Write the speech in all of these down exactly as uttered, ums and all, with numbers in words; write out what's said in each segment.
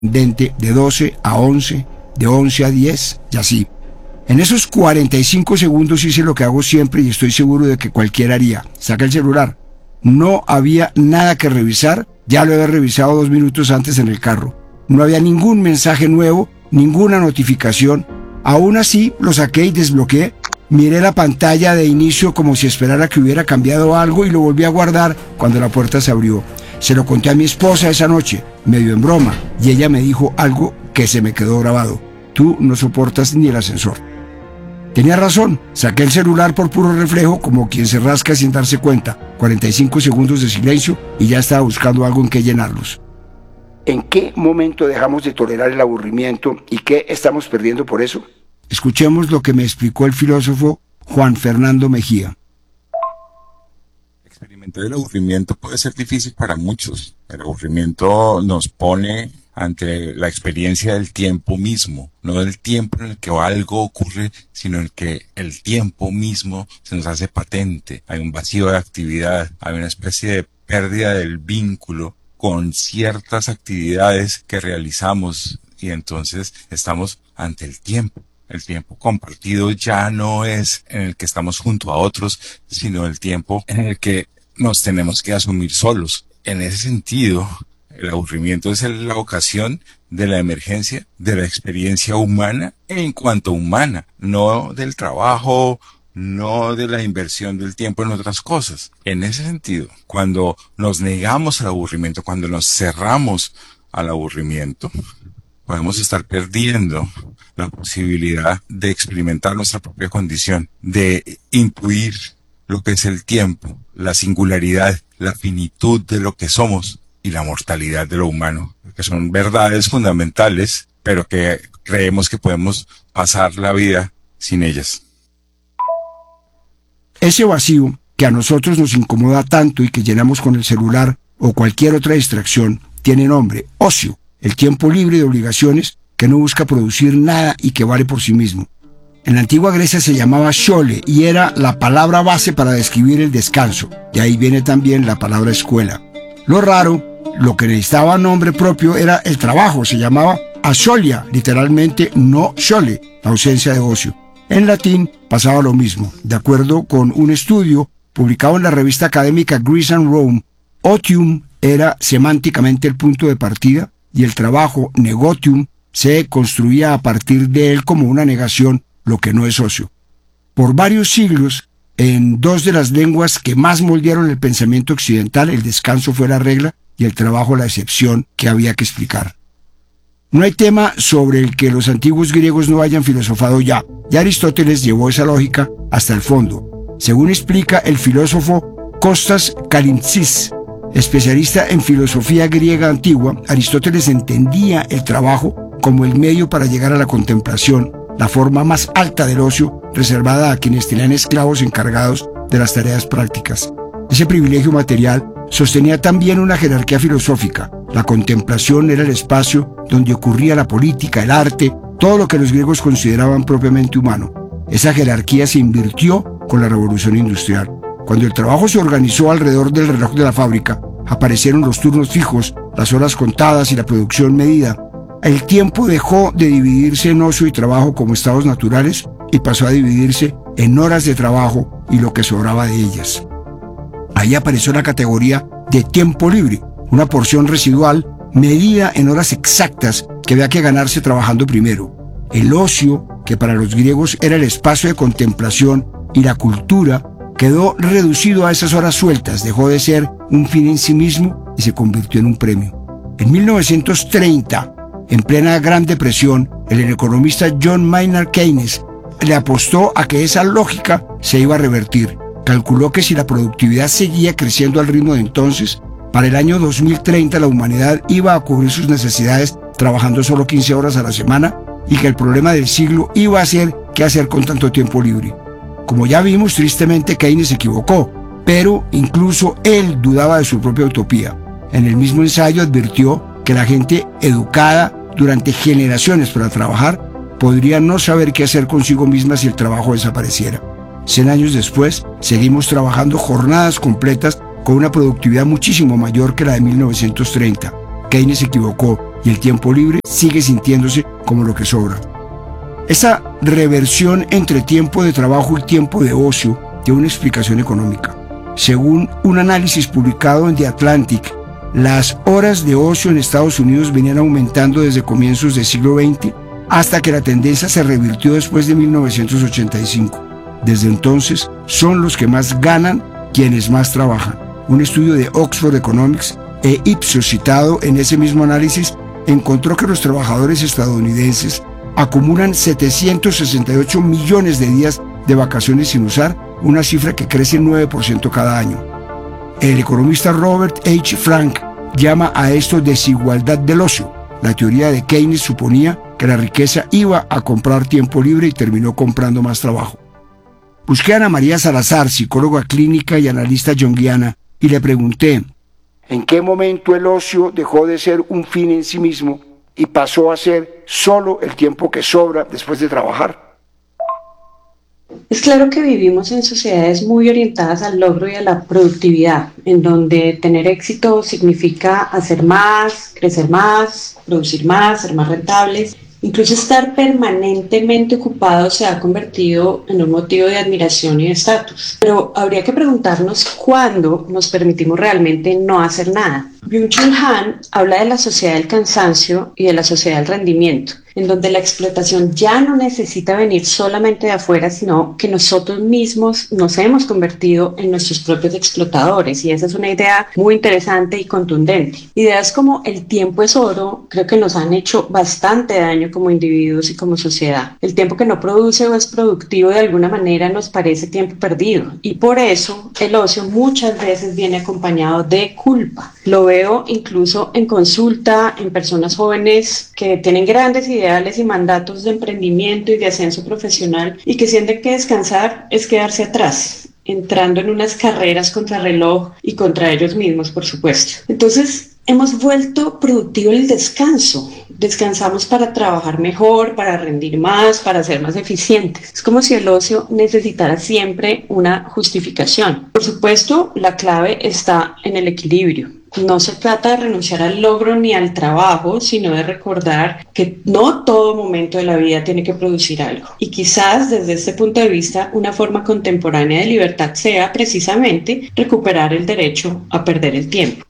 ascendente de doce a once, de once a diez y así. En esos cuarenta y cinco segundos hice lo que hago siempre y estoy seguro de que cualquiera haría. Saca el celular. No había nada que revisar, ya lo había revisado dos minutos antes en el carro. No había ningún mensaje nuevo, ninguna notificación. Aún así, lo saqué y desbloqueé. Miré la pantalla de inicio como si esperara que hubiera cambiado algo y lo volví a guardar cuando la puerta se abrió. Se lo conté a mi esposa esa noche, medio en broma, y ella me dijo algo que se me quedó grabado. Tú no soportas ni el ascensor. Tenía razón, saqué el celular por puro reflejo como quien se rasca sin darse cuenta. cuarenta y cinco segundos de silencio y ya estaba buscando algo en que llenarlos. ¿En qué momento dejamos de tolerar el aburrimiento y qué estamos perdiendo por eso? Escuchemos lo que me explicó el filósofo Juan Fernando Mejía. Experimentar el aburrimiento puede ser difícil para muchos. El aburrimiento nos pone ante la experiencia del tiempo mismo, no del tiempo en el que algo ocurre, sino en el que el tiempo mismo se nos hace patente. Hay un vacío de actividad, hay una especie de pérdida del vínculo con ciertas actividades que realizamos y entonces estamos ante el tiempo. El tiempo compartido ya no es en el que estamos junto a otros, sino el tiempo en el que nos tenemos que asumir solos. En ese sentido, el aburrimiento es la ocasión de la emergencia de la experiencia humana en cuanto humana, no del trabajo, no de la inversión del tiempo en otras cosas. En ese sentido, cuando nos negamos al aburrimiento, cuando nos cerramos al aburrimiento, podemos estar perdiendo la posibilidad de experimentar nuestra propia condición, de intuir lo que es el tiempo, la singularidad, la finitud de lo que somos y la mortalidad de lo humano, que son verdades fundamentales, pero que creemos que podemos pasar la vida sin ellas. Ese vacío que a nosotros nos incomoda tanto y que llenamos con el celular o cualquier otra distracción, tiene nombre: ocio, el tiempo libre de obligaciones que no busca producir nada y que vale por sí mismo. En la antigua Grecia se llamaba xole y era la palabra base para describir el descanso, de ahí viene también la palabra escuela. Lo raro, lo que necesitaba nombre propio era el trabajo, se llamaba ascholia, literalmente no xole, la ausencia de ocio. En latín pasaba lo mismo. De acuerdo con un estudio publicado en la revista académica Greece and Rome, otium era semánticamente el punto de partida y el trabajo, negotium, se construía a partir de él como una negación, lo que no es ocio. Por varios siglos, en dos de las lenguas que más moldearon el pensamiento occidental, el descanso fue la regla y el trabajo la excepción que había que explicar. No hay tema sobre el que los antiguos griegos no hayan filosofado ya. Ya Aristóteles llevó esa lógica hasta el fondo. Según explica el filósofo Kostas Kalintsis, especialista en filosofía griega antigua, Aristóteles entendía el trabajo como el medio para llegar a la contemplación, la forma más alta del ocio reservada a quienes tenían esclavos encargados de las tareas prácticas. Ese privilegio material sostenía también una jerarquía filosófica. La contemplación era el espacio donde ocurría la política, el arte, todo lo que los griegos consideraban propiamente humano. Esa jerarquía se invirtió con la revolución industrial. Cuando el trabajo se organizó alrededor del reloj de la fábrica, aparecieron los turnos fijos, las horas contadas y la producción medida. El tiempo dejó de dividirse en ocio y trabajo como estados naturales y pasó a dividirse en horas de trabajo y lo que sobraba de ellas. Ahí apareció la categoría de tiempo libre, una porción residual medida en horas exactas que había que ganarse trabajando primero. El ocio, que para los griegos era el espacio de contemplación y la cultura, quedó reducido a esas horas sueltas, dejó de ser un fin en sí mismo y se convirtió en un premio. En mil novecientos treinta, en plena Gran Depresión, el economista John Maynard Keynes le apostó a que esa lógica se iba a revertir. Calculó que si la productividad seguía creciendo al ritmo de entonces, para el año dos mil treinta la humanidad iba a cubrir sus necesidades trabajando solo quince horas a la semana y que el problema del siglo iba a ser qué hacer con tanto tiempo libre. Como ya vimos, tristemente Keynes se equivocó, pero incluso él dudaba de su propia utopía. En el mismo ensayo advirtió que la gente educada durante generaciones para trabajar podría no saber qué hacer consigo misma si el trabajo desapareciera. Cien años después, seguimos trabajando jornadas completas con una productividad muchísimo mayor que la de mil novecientos treinta. Keynes se equivocó y el tiempo libre sigue sintiéndose como lo que sobra. Esa reversión entre tiempo de trabajo y tiempo de ocio tiene una explicación económica. Según un análisis publicado en The Atlantic, las horas de ocio en Estados Unidos venían aumentando desde comienzos del siglo veinte hasta que la tendencia se revirtió después de mil novecientos ochenta y cinco. Desde entonces, son los que más ganan quienes más trabajan. Un estudio de Oxford Economics e Ipsos citado en ese mismo análisis encontró que los trabajadores estadounidenses acumulan setecientos sesenta y ocho millones de días de vacaciones sin usar, una cifra que crece nueve por ciento cada año. El economista Robert H. Frank llama a esto desigualdad del ocio. La teoría de Keynes suponía que la riqueza iba a comprar tiempo libre y terminó comprando más trabajo. Busqué a Ana María Salazar, psicóloga clínica y analista junguiana, y le pregunté, ¿en qué momento el ocio dejó de ser un fin en sí mismo y pasó a ser solo el tiempo que sobra después de trabajar? Es claro que vivimos en sociedades muy orientadas al logro y a la productividad, en donde tener éxito significa hacer más, crecer más, producir más, ser más rentables. Incluso estar permanentemente ocupado se ha convertido en un motivo de admiración y de estatus. Pero habría que preguntarnos cuándo nos permitimos realmente no hacer nada. Byung-Chul Han habla de la sociedad del cansancio y de la sociedad del rendimiento, en donde la explotación ya no necesita venir solamente de afuera, sino que nosotros mismos nos hemos convertido en nuestros propios explotadores, y esa es una idea muy interesante y contundente. Ideas como el tiempo es oro creo que nos han hecho bastante daño como individuos y como sociedad. El tiempo que no produce o es productivo de alguna manera nos parece tiempo perdido, y por eso el ocio muchas veces viene acompañado de culpa. Lo veo incluso en consulta en personas jóvenes que tienen grandes ideales y mandatos de emprendimiento y de ascenso profesional y que sienten que descansar es quedarse atrás, entrando en unas carreras contra reloj y contra ellos mismos, por supuesto. Entonces, hemos vuelto productivo el descanso. Descansamos para trabajar mejor, para rendir más, para ser más eficientes. Es como si el ocio necesitara siempre una justificación. Por supuesto, la clave está en el equilibrio. No se trata de renunciar al logro ni al trabajo, sino de recordar que no todo momento de la vida tiene que producir algo. Y quizás desde este punto de vista, una forma contemporánea de libertad sea precisamente recuperar el derecho a perder el tiempo.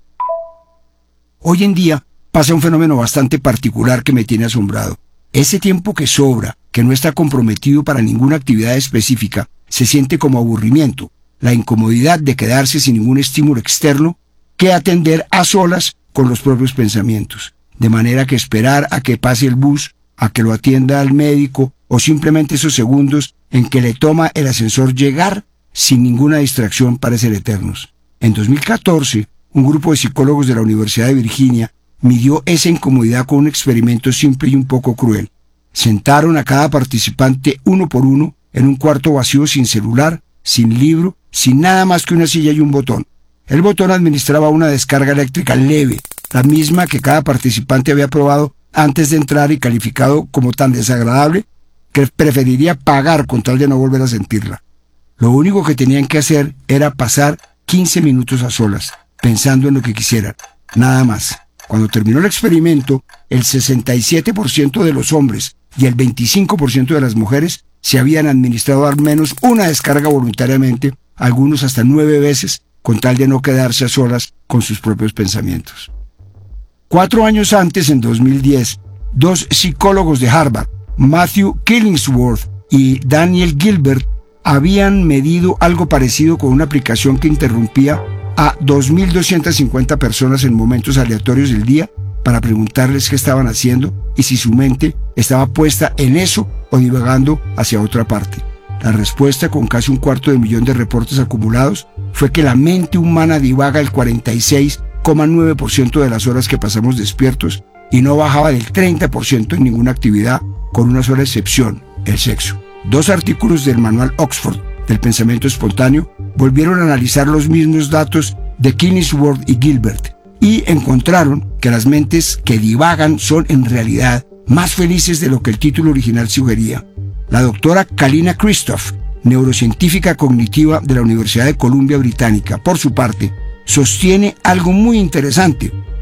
Hoy en día pasa un fenómeno bastante particular que me tiene asombrado. Ese tiempo que sobra, que no está comprometido para ninguna actividad específica, se siente como aburrimiento, la incomodidad de quedarse sin ningún estímulo externo que atender a solas con los propios pensamientos, de manera que esperar a que pase el bus, a que lo atienda al médico o simplemente esos segundos en que le toma el ascensor llegar sin ninguna distracción parecen eternos. En dos mil catorce, un grupo de psicólogos de la Universidad de Virginia midió esa incomodidad con un experimento simple y un poco cruel. Sentaron a cada participante uno por uno en un cuarto vacío sin celular, sin libro, sin nada más que una silla y un botón. El botón administraba una descarga eléctrica leve, la misma que cada participante había probado antes de entrar y calificado como tan desagradable que preferiría pagar con tal de no volver a sentirla. Lo único que tenían que hacer era pasar quince minutos a solas, pensando en lo que quisieran, nada más. Cuando terminó el experimento, el sesenta y siete por ciento de los hombres y el veinticinco por ciento de las mujeres se habían administrado al menos una descarga voluntariamente, algunos hasta nueve veces, con tal de no quedarse a solas con sus propios pensamientos. Cuatro años antes, en dos mil diez, dos psicólogos de Harvard, Matthew Killingsworth y Daniel Gilbert, habían medido algo parecido con una aplicación que interrumpía a dos mil doscientas cincuenta personas en momentos aleatorios del día para preguntarles qué estaban haciendo y si su mente estaba puesta en eso o divagando hacia otra parte. La respuesta, con casi un cuarto de millón de reportes acumulados, fue que la mente humana divaga el cuarenta y seis coma nueve por ciento de las horas que pasamos despiertos y no bajaba del treinta por ciento en ninguna actividad, con una sola excepción, el sexo. Dos artículos del manual Oxford del pensamiento espontáneo volvieron a analizar los mismos datos de Killingsworth y Gilbert y encontraron que las mentes que divagan son en realidad más felices de lo que el título original sugería. La doctora Kalina Christoph, neurocientífica cognitiva de la Universidad de Columbia Británica, por su parte, sostiene algo muy interesante.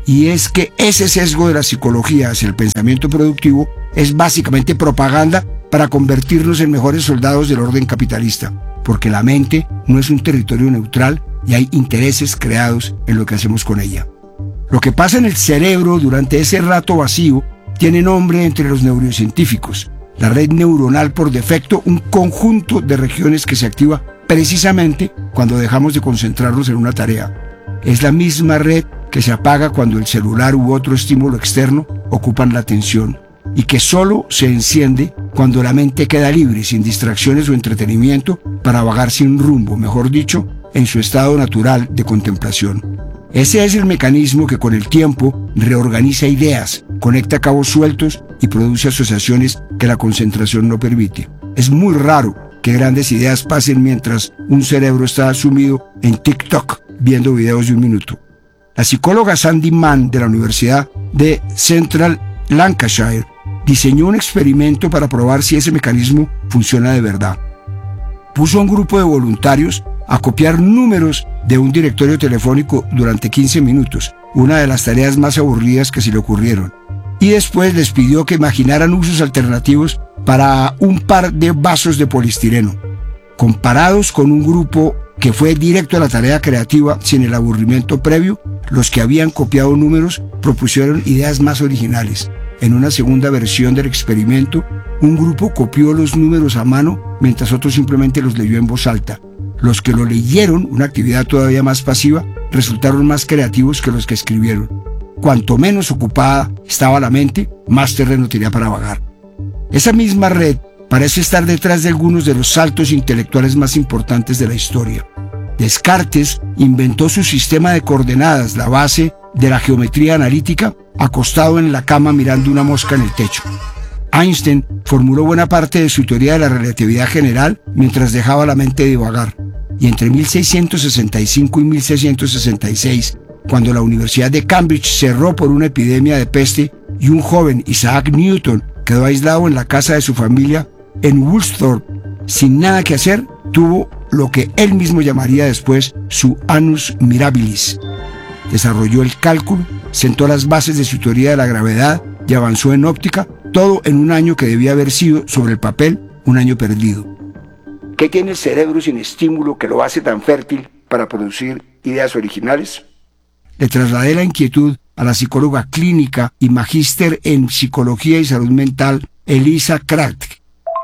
y es que ese sesgo de la psicología hacia el pensamiento productivo es básicamente propaganda para convertirnos en mejores soldados del orden capitalista, porque la mente no es un territorio neutral y hay intereses creados en lo que hacemos con ella. Lo que pasa en el cerebro durante ese rato vacío tiene nombre entre los neurocientíficos. La red neuronal por defecto, un conjunto de regiones que se activa precisamente cuando dejamos de concentrarnos en una tarea. Es la misma red que se apaga cuando el celular u otro estímulo externo ocupan la atención y que solo se enciende cuando la mente queda libre, sin distracciones o entretenimiento, para vagar sin rumbo, mejor dicho, en su estado natural de contemplación. Ese es el mecanismo que con el tiempo reorganiza ideas, conecta cabos sueltos y produce asociaciones que la concentración no permite. Es muy raro que grandes ideas pasen mientras un cerebro está sumido en TikTok viendo videos de un minuto. La psicóloga Sandy Mann de la Universidad de Central Lancashire diseñó un experimento para probar si ese mecanismo funciona de verdad. Puso a un grupo de voluntarios a copiar números de un directorio telefónico durante quince minutos, una de las tareas más aburridas que se le ocurrieron, y después les pidió que imaginaran usos alternativos para un par de vasos de poliestireno. Comparados con un grupo que fue directo a la tarea creativa sin el aburrimiento previo, los que habían copiado números propusieron ideas más originales. En una segunda versión del experimento, un grupo copió los números a mano mientras otro simplemente los leyó en voz alta. Los que lo leyeron, una actividad todavía más pasiva, resultaron más creativos que los que escribieron. Cuanto menos ocupada estaba la mente, más terreno tenía para vagar. Esa misma red parece estar detrás de algunos de los saltos intelectuales más importantes de la historia. Descartes inventó su sistema de coordenadas, la base de la geometría analítica, acostado en la cama mirando una mosca en el techo. Einstein formuló buena parte de su teoría de la relatividad general mientras dejaba la mente divagar. Y entre mil seiscientos sesenta y cinco y mil seiscientos sesenta y seis, cuando la Universidad de Cambridge cerró por una epidemia de peste y un joven, Isaac Newton, quedó aislado en la casa de su familia en Woolsthorpe, sin nada que hacer, tuvo lo que él mismo llamaría después su annus mirabilis. Desarrolló el cálculo, sentó las bases de su teoría de la gravedad y avanzó en óptica, todo en un año que debía haber sido, sobre el papel, un año perdido. ¿Qué tiene el cerebro sin estímulo que lo hace tan fértil para producir ideas originales? Le trasladé la inquietud a la psicóloga clínica y magíster en psicología y salud mental, Elisa Kraft.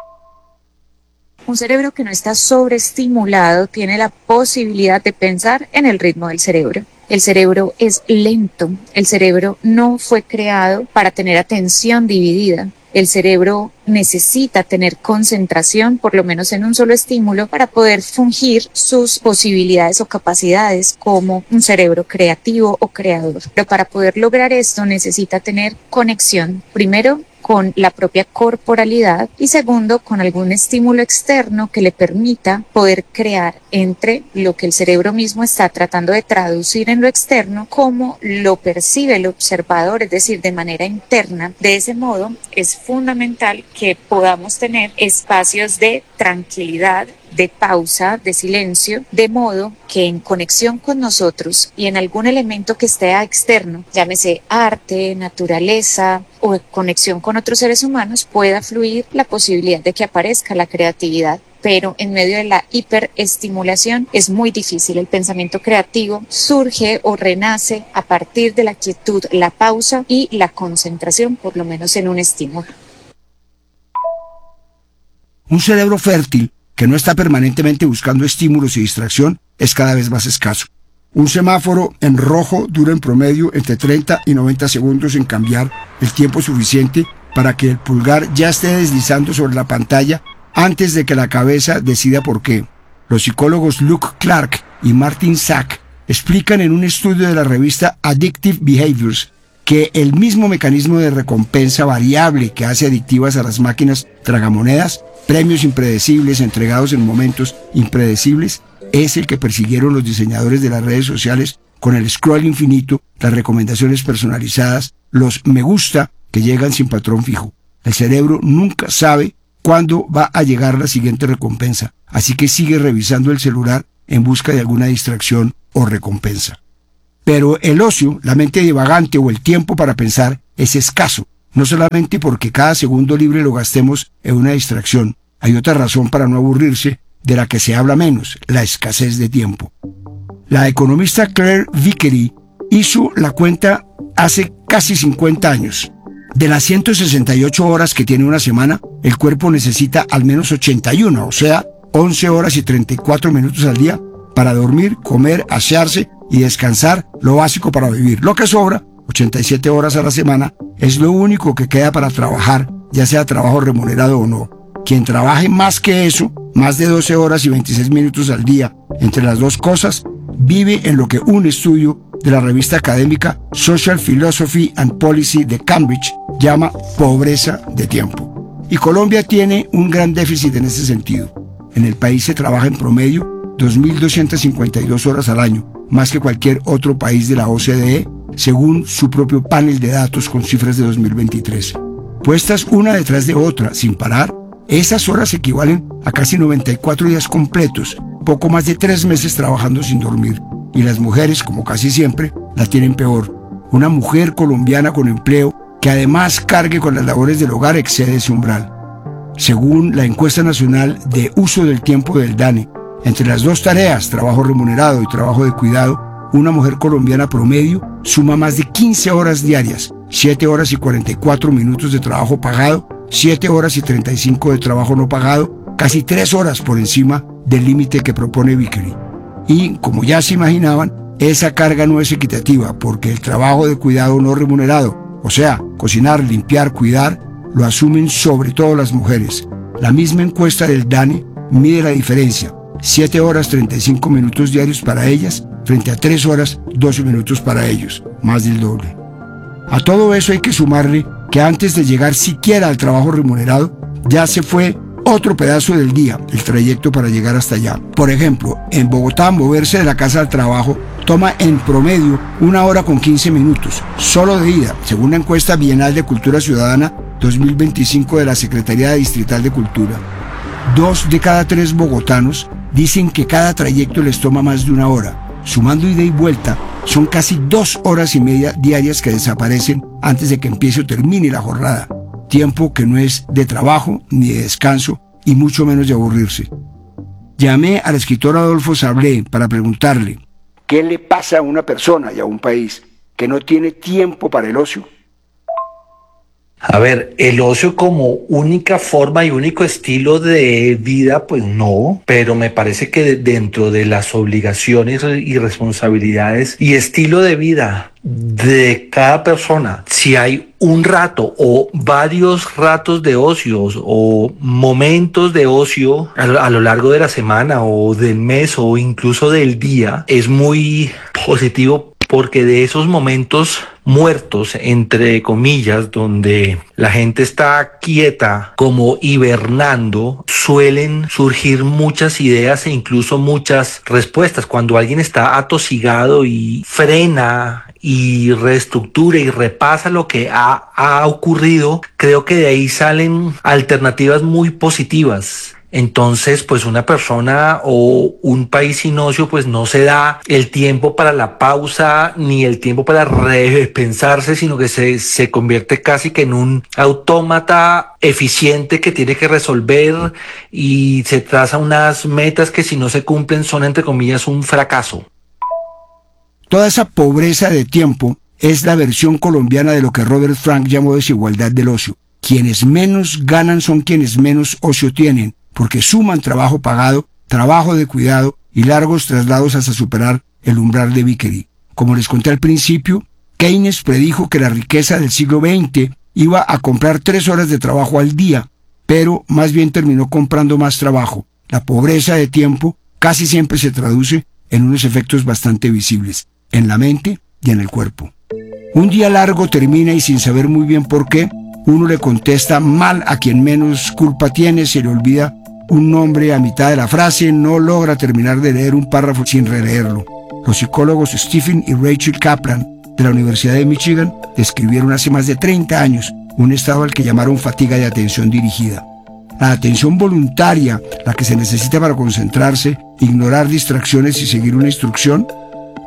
Un cerebro que no está sobreestimulado tiene la posibilidad de pensar en el ritmo del cerebro. El cerebro es lento. El cerebro no fue creado para tener atención dividida. El cerebro necesita tener concentración, por lo menos en un solo estímulo, para poder fungir sus posibilidades o capacidades como un cerebro creativo o creador. Pero para poder lograr esto necesita tener conexión, primero, con la propia corporalidad y segundo, con algún estímulo externo que le permita poder crear entre lo que el cerebro mismo está tratando de traducir en lo externo, como lo percibe el observador, es decir, de manera interna. De ese modo, es fundamental que podamos tener espacios de tranquilidad, de pausa, de silencio, de modo que en conexión con nosotros y en algún elemento que esté externo, llámese arte, naturaleza o conexión con otros seres humanos, pueda fluir la posibilidad de que aparezca la creatividad. Pero en medio de la hiperestimulación es muy difícil. El pensamiento creativo surge o renace a partir de la quietud, la pausa y la concentración, por lo menos en un estímulo. Un cerebro fértil que no está permanentemente buscando estímulos y distracción es cada vez más escaso. Un semáforo en rojo dura en promedio entre treinta y noventa segundos en cambiar, el tiempo suficiente para que el pulgar ya esté deslizando sobre la pantalla antes de que la cabeza decida por qué. Los psicólogos Luke Clark y Martin Sack explican en un estudio de la revista Addictive Behaviors que el mismo mecanismo de recompensa variable que hace adictivas a las máquinas tragamonedas, premios impredecibles entregados en momentos impredecibles, es el que persiguieron los diseñadores de las redes sociales con el scroll infinito, las recomendaciones personalizadas, los me gusta que llegan sin patrón fijo. El cerebro nunca sabe cuándo va a llegar la siguiente recompensa, así que sigue revisando el celular en busca de alguna distracción o recompensa. Pero el ocio, la mente divagante o el tiempo para pensar es escaso, no solamente porque cada segundo libre lo gastemos en una distracción. Hay otra razón para no aburrirse, de la que se habla menos, la escasez de tiempo. La economista Claire Vickery hizo la cuenta hace casi cincuenta años. De las ciento sesenta y ocho horas que tiene una semana, el cuerpo necesita al menos ochenta y una, o sea, once horas y treinta y cuatro minutos al día para dormir, comer, asearse y descansar, lo básico para vivir. Lo que sobra, ochenta y siete horas a la semana, es lo único que queda para trabajar, ya sea trabajo remunerado o no. Quien trabaje más que eso, más de doce horas y veintiséis minutos al día, entre las dos cosas, vive en lo que un estudio de la revista académica Social Philosophy and Policy de Cambridge llama pobreza de tiempo. Y Colombia tiene un gran déficit en ese sentido. En el país se trabaja en promedio dos mil doscientas cincuenta y dos horas al año, más que cualquier otro país de la O C D E, según su propio panel de datos con cifras de dos mil veintitrés. Puestas una detrás de otra, sin parar, esas horas equivalen a casi noventa y cuatro días completos, poco más de tres meses trabajando sin dormir. Y las mujeres, como casi siempre, la tienen peor. Una mujer colombiana con empleo que además cargue con las labores del hogar excede ese umbral. Según la encuesta nacional de uso del tiempo del DANE, entre las dos tareas, trabajo remunerado y trabajo de cuidado, una mujer colombiana promedio suma más de quince horas diarias, siete horas y cuarenta y cuatro minutos de trabajo pagado, siete horas y treinta y cinco de trabajo no pagado, casi tres horas por encima del límite que propone Vickery. Y, como ya se imaginaban, esa carga no es equitativa porque el trabajo de cuidado no remunerado, o sea, cocinar, limpiar, cuidar, lo asumen sobre todo las mujeres. La misma encuesta del DANE mide la diferencia, siete horas treinta y cinco minutos diarios para ellas frente a tres horas doce minutos para ellos, más del doble. A todo eso hay que sumarle que antes de llegar siquiera al trabajo remunerado, ya se fue otro pedazo del día, el trayecto para llegar hasta allá. Por ejemplo, en Bogotá, moverse de la casa al trabajo toma en promedio una hora con quince minutos, solo de ida, según la encuesta bienal de Cultura Ciudadana dos mil veinticinco de la Secretaría Distrital de Cultura. Dos de cada tres bogotanos dicen que cada trayecto les toma más de una hora. Sumando ida y vuelta, son casi dos horas y media diarias que desaparecen antes de que empiece o termine la jornada. Tiempo que no es de trabajo ni de descanso y mucho menos de aburrirse. Llamé al escritor Adolfo Sablé para preguntarle ¿qué le pasa a una persona y a un país que no tiene tiempo para el ocio? A ver, el ocio como única forma y único estilo de vida, pues no, pero me parece que dentro de las obligaciones y responsabilidades y estilo de vida de cada persona, si hay un rato o varios ratos de ocios o momentos de ocio a lo, a lo largo de la semana o del mes o incluso del día, es muy positivo porque de esos momentos muertos, entre comillas, donde la gente está quieta, como hibernando, suelen surgir muchas ideas e incluso muchas respuestas. Cuando alguien está atosigado y frena y reestructura y repasa lo que ha, ha ocurrido, creo que de ahí salen alternativas muy positivas. Entonces, pues una persona o un país sin ocio, pues no se da el tiempo para la pausa ni el tiempo para repensarse, sino que se, se convierte casi que en un autómata eficiente que tiene que resolver y se traza unas metas que si no se cumplen son, entre comillas, un fracaso. Toda esa pobreza de tiempo es la versión colombiana de lo que Robert Frank llamó desigualdad del ocio. Quienes menos ganan son quienes menos ocio tienen, porque suman trabajo pagado, trabajo de cuidado y largos traslados hasta superar el umbral de Vickery. Como les conté al principio, Keynes predijo que la riqueza del siglo veinte iba a comprar tres horas de trabajo al día, pero más bien terminó comprando más trabajo. La pobreza de tiempo casi siempre se traduce en unos efectos bastante visibles, en la mente y en el cuerpo. Un día largo termina y sin saber muy bien por qué, uno le contesta mal a quien menos culpa tiene, se le olvida un nombre a mitad de la frase, no logra terminar de leer un párrafo sin releerlo. Los psicólogos Stephen y Rachel Kaplan de la Universidad de Michigan describieron hace más de treinta años un estado al que llamaron fatiga de atención dirigida. La atención voluntaria, la que se necesita para concentrarse, ignorar distracciones y seguir una instrucción,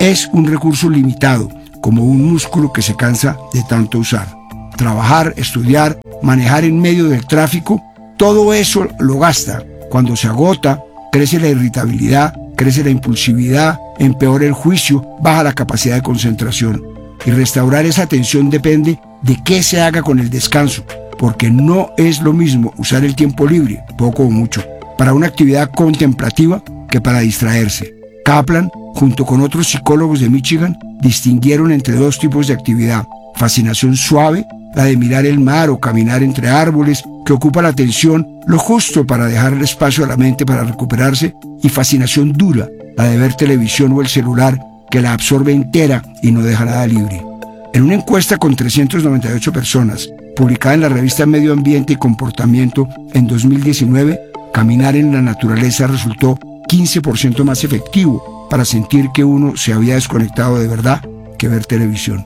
es un recurso limitado, como un músculo que se cansa de tanto usar. Trabajar, estudiar, manejar en medio del tráfico, todo eso lo gasta. Cuando se agota, crece la irritabilidad, crece la impulsividad, empeora el juicio, baja la capacidad de concentración. Y restaurar esa atención depende de qué se haga con el descanso, porque no es lo mismo usar el tiempo libre, poco o mucho, para una actividad contemplativa que para distraerse. Kaplan, junto con otros psicólogos de Michigan, distinguieron entre dos tipos de actividad: fascinación suave, la de mirar el mar o caminar entre árboles, que ocupa la atención lo justo para dejarle espacio a la mente para recuperarse, y fascinación dura, la de ver televisión o el celular, que la absorbe entera y no deja nada libre. En una encuesta con trescientas noventa y ocho personas, publicada en la revista Medio Ambiente y Comportamiento en dos mil diecinueve, caminar en la naturaleza resultó quince por ciento más efectivo para sentir que uno se había desconectado de verdad que ver televisión.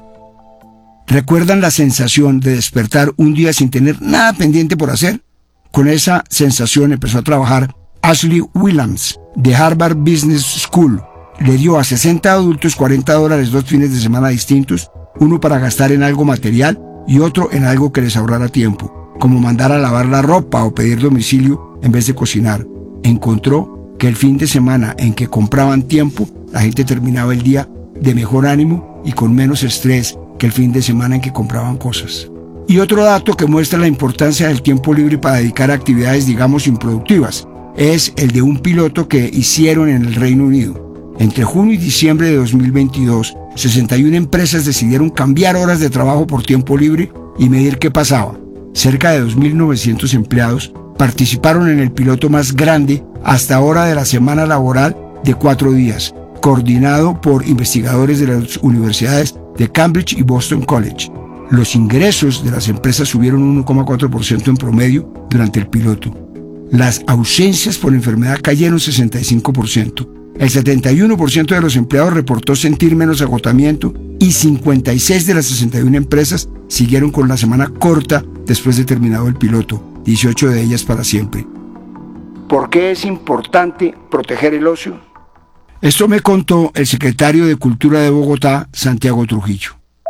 ¿Recuerdan la sensación de despertar un día sin tener nada pendiente por hacer? Con esa sensación empezó a trabajar Ashley Williams, de Harvard Business School. Le dio a sesenta adultos cuarenta dólares dos fines de semana distintos, uno para gastar en algo material y otro en algo que les ahorrara tiempo, como mandar a lavar la ropa o pedir domicilio en vez de cocinar. Encontró que el fin de semana en que compraban tiempo, la gente terminaba el día de mejor ánimo y con menos estrés que el fin de semana en que compraban cosas. Y otro dato que muestra la importancia del tiempo libre para dedicar a actividades, digamos, improductivas, es el de un piloto que hicieron en el Reino Unido. Entre junio y diciembre de dos mil veintidós, sesenta y una empresas decidieron cambiar horas de trabajo por tiempo libre y medir qué pasaba. Cerca de dos mil novecientos empleados participaron en el piloto más grande hasta ahora de la semana laboral de cuatro días, coordinado por investigadores de las universidades de Cambridge y Boston College. Los ingresos de las empresas subieron uno coma cuatro por ciento en promedio durante el piloto. Las ausencias por enfermedad cayeron sesenta y cinco por ciento. El setenta y uno por ciento de los empleados reportó sentir menos agotamiento y cincuenta y seis de las sesenta y una empresas siguieron con la semana corta después de terminado el piloto, dieciocho de ellas para siempre. ¿Por qué es importante proteger el ocio? Esto me contó el secretario de Cultura de Bogotá, Santiago Trujillo.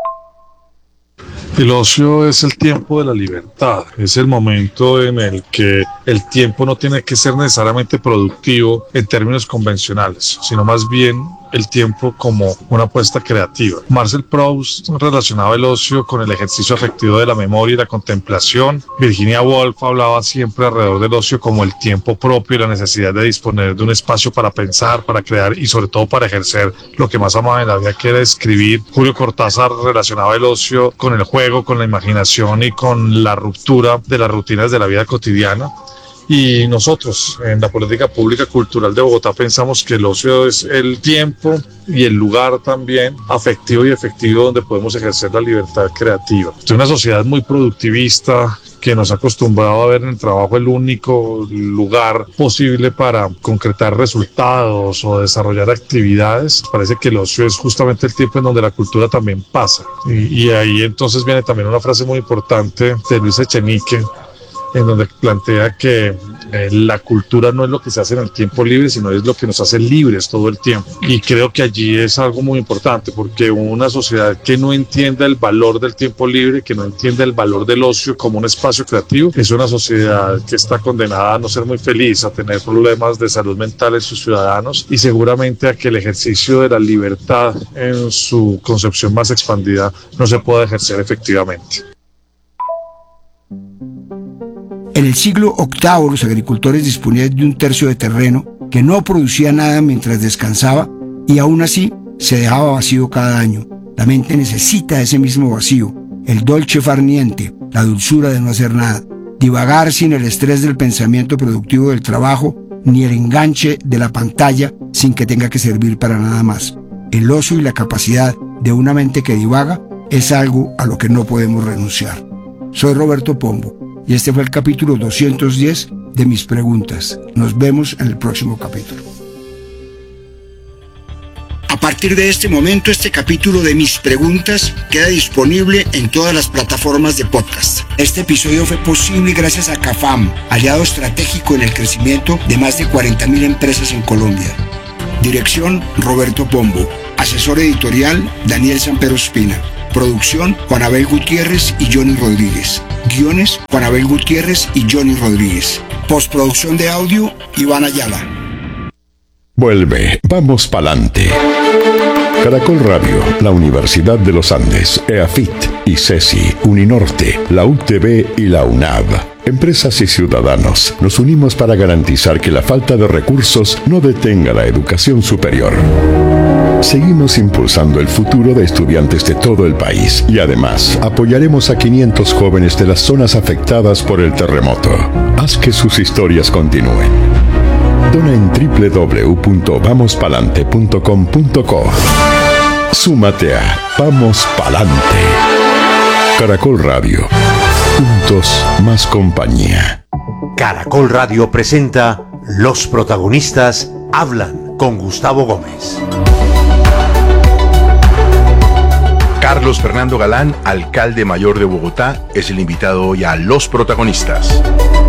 El ocio es el tiempo de la libertad, es el momento en el que el tiempo no tiene que ser necesariamente productivo en términos convencionales, sino más bien el tiempo como una apuesta creativa. Marcel Proust relacionaba el ocio con el ejercicio afectivo de la memoria y la contemplación. Virginia Woolf hablaba siempre alrededor del ocio como el tiempo propio y la necesidad de disponer de un espacio para pensar, para crear y sobre todo para ejercer lo que más amaba en la vida, que era escribir. Julio Cortázar relacionaba el ocio con el juego, con la imaginación y con la ruptura de las rutinas de la vida cotidiana. Y nosotros, en la política pública cultural de Bogotá, pensamos que el ocio es el tiempo y el lugar también afectivo y efectivo donde podemos ejercer la libertad creativa. Es una sociedad muy productivista que nos ha acostumbrado a ver en el trabajo el único lugar posible para concretar resultados o desarrollar actividades. Parece que el ocio es justamente el tiempo en donde la cultura también pasa. Y, y ahí entonces viene también una frase muy importante de Luis Echenique, en donde plantea que eh, la cultura no es lo que se hace en el tiempo libre, sino es lo que nos hace libres todo el tiempo. Y creo que allí es algo muy importante, porque una sociedad que no entienda el valor del tiempo libre, que no entienda el valor del ocio como un espacio creativo, es una sociedad que está condenada a no ser muy feliz, a tener problemas de salud mental en sus ciudadanos y seguramente a que el ejercicio de la libertad en su concepción más expandida no se pueda ejercer efectivamente. En el siglo octavo, los agricultores disponían de un tercio de terreno que no producía nada mientras descansaba y aún así se dejaba vacío cada año. La mente necesita ese mismo vacío, el dolce far niente, la dulzura de no hacer nada, divagar sin el estrés del pensamiento productivo del trabajo ni el enganche de la pantalla sin que tenga que servir para nada más. El ocio y la capacidad de una mente que divaga es algo a lo que no podemos renunciar. Soy Roberto Pombo. Y este fue el capítulo doscientos diez de Mis Preguntas. Nos vemos en el próximo capítulo. A partir de este momento, este capítulo de Mis Preguntas queda disponible en todas las plataformas de podcast. Este episodio fue posible gracias a CAFAM, aliado estratégico en el crecimiento de más de cuarenta mil empresas en Colombia. Dirección: Roberto Pombo. Asesor editorial, Daniel Sampero Espina. Producción, Juan Abel Gutiérrez y Johnny Rodríguez. Guiones, Juan Abel Gutiérrez y Johnny Rodríguez. Postproducción de audio, Iván Ayala. Vuelve, vamos pa'lante. Caracol Radio, la Universidad de los Andes, EAFIT, ICESI, Uninorte, la U T V y la UNAV. Empresas y ciudadanos, nos unimos para garantizar que la falta de recursos no detenga la educación superior. Seguimos impulsando el futuro de estudiantes de todo el país y además apoyaremos a quinientos jóvenes de las zonas afectadas por el terremoto. Haz que sus historias continúen. Dona en doble u doble u doble u punto vamos palante punto com punto co. Súmate a Vamos Palante. Caracol Radio. Juntos más compañía. Caracol Radio presenta Los protagonistas hablan con Gustavo Gómez. Carlos Fernando Galán, alcalde mayor de Bogotá, es el invitado hoy a Los protagonistas.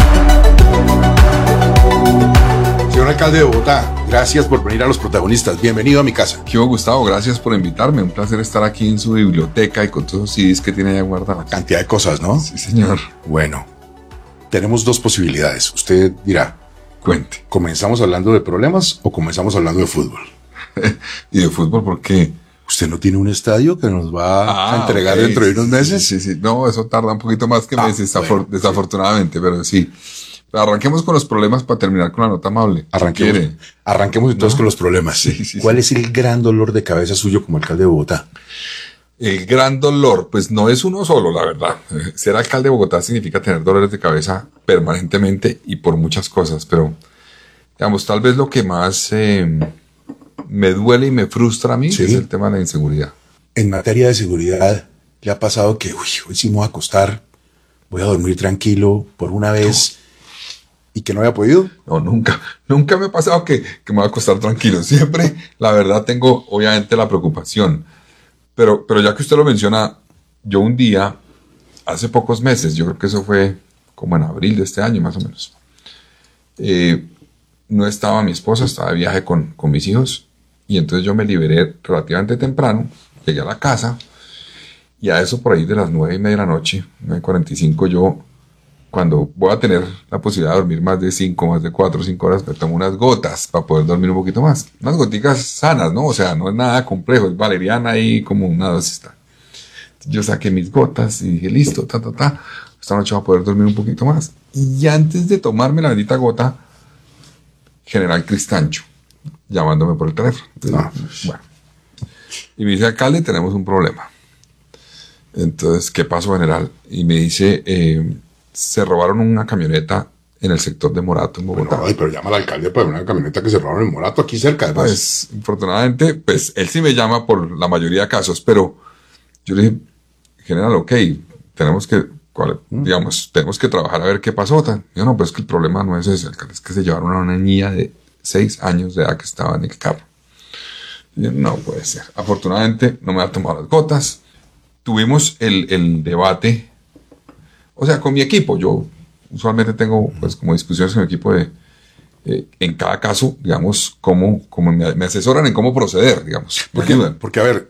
Señor alcalde de Bogotá, gracias por venir a Los protagonistas. Bienvenido a mi casa. ¿Qué hubo, Gustavo? Gracias por invitarme. Un placer estar aquí en su biblioteca y con todos los C Ds que tiene ahí guardados. Cantidad de cosas, ¿no? Sí, señor. Bueno, tenemos dos posibilidades. Usted dirá, cuente. ¿Comenzamos hablando de problemas o comenzamos hablando de fútbol? ¿Y de fútbol por qué? ¿Usted no tiene un estadio que nos va ah, a entregar okay. dentro de unos meses? Sí, sí, sí. No, eso tarda un poquito más que ah, meses, bueno, desafortunadamente, sí. Pero sí. Arranquemos con los problemas para terminar con la nota amable. Arranquemos, arranquemos entonces ¿No? con los problemas. Sí, sí, ¿Cuál sí. es el gran dolor de cabeza suyo como alcalde de Bogotá? El gran dolor, pues no es uno solo, la verdad. Ser alcalde de Bogotá significa tener dolores de cabeza permanentemente y por muchas cosas, pero digamos, tal vez lo que más eh, me duele y me frustra a mí ¿Sí? es el tema de la inseguridad. En materia de seguridad, ¿le ha pasado que, uy, hoy sí me voy a acostar, voy a dormir tranquilo por una vez... No. ¿Y que no había podido? No, nunca. Nunca me ha pasado que, que me voy a acostar tranquilo. Siempre, la verdad, tengo obviamente la preocupación. Pero, pero ya que usted lo menciona, yo un día, hace pocos meses, yo creo que eso fue como en abril de este año más o menos, eh, no estaba mi esposa, estaba de viaje con, con mis hijos, y entonces yo me liberé relativamente temprano, llegué a la casa, y a eso por ahí de las nueve y media de la noche, nueve cuarenta y cinco, yo... Cuando voy a tener la posibilidad de dormir más de cinco, más de cuatro o cinco horas, me tomo unas gotas para poder dormir un poquito más. Unas goticas sanas, ¿no? O sea, no es nada complejo, es valeriana y como una dosis. Yo saqué mis gotas y dije, listo, ta, ta, ta. Esta noche voy a poder dormir un poquito más. Y antes de tomarme la bendita gota, General Cristancho, llamándome por el teléfono. Entonces, bueno. Y me dice, alcalde, tenemos un problema. Entonces, ¿qué pasó, general? Y me dice... Eh, se robaron una camioneta en el sector de Morato, en Bogotá. Bueno, ay, pero llama al alcalde para una camioneta que se robaron en Morato, aquí cerca, además. Pues, afortunadamente, pues, él sí me llama por la mayoría de casos, pero yo le dije, general, ok, tenemos que, cuál, mm. digamos, tenemos que trabajar a ver qué pasó. Yo no, pues que el problema no es ese, alcalde, es que se llevaron a una niña de seis años de edad que estaba en el carro. Y yo, no puede ser. Afortunadamente, no me ha tomado las gotas. Tuvimos el, el debate... O sea, con mi equipo, yo usualmente tengo, pues, como discusiones con mi equipo de, eh, en cada caso, digamos, cómo, cómo me, me asesoran en cómo proceder, digamos. Porque, porque, a ver,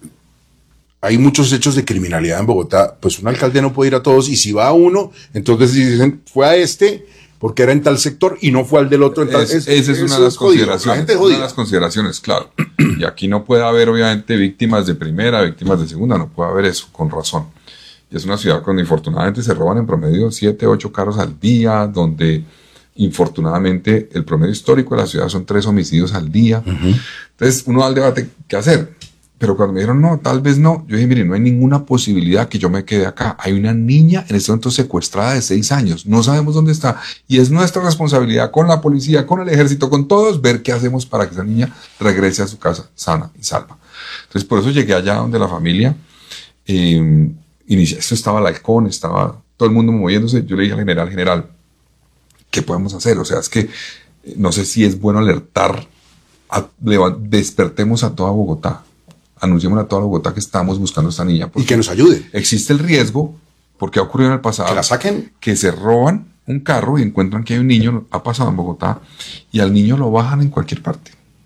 hay muchos hechos de criminalidad en Bogotá, pues un alcalde no puede ir a todos, y si va a uno, entonces dicen, fue a este, porque era en tal sector, y no fue al del otro. En tal, es, es, esa es una de las consideraciones. Una de las consideraciones, claro. Y aquí no puede haber, obviamente, víctimas de primera, víctimas de segunda, no puede haber eso, con razón. Y es una ciudad donde infortunadamente se roban en promedio siete, ocho carros al día, donde infortunadamente el promedio histórico de la ciudad son tres homicidios al día. Uh-huh. Entonces uno da el debate, ¿qué hacer? Pero cuando me dijeron, no, tal vez no, yo dije, mire, no hay ninguna posibilidad que yo me quede acá. Hay una niña en este momento secuestrada de seis años, no sabemos dónde está. Y es nuestra responsabilidad con la policía, con el ejército, con todos, ver qué hacemos para que esa niña regrese a su casa sana y salva. Entonces por eso llegué allá donde la familia... Eh, Inicia, esto estaba el halcón, estaba todo el mundo moviéndose. Yo le dije al general, general, ¿qué podemos hacer? O sea, es que no sé si es bueno alertar, a, le, despertemos a toda Bogotá, anunciemos a toda Bogotá que estamos buscando a esta niña. Y que nos ayude. Existe el riesgo, porque ha ocurrido en el pasado, que la saquen, que se roban un carro y encuentran que hay un niño, ha pasado en Bogotá, y al niño lo bajan en cualquier parte.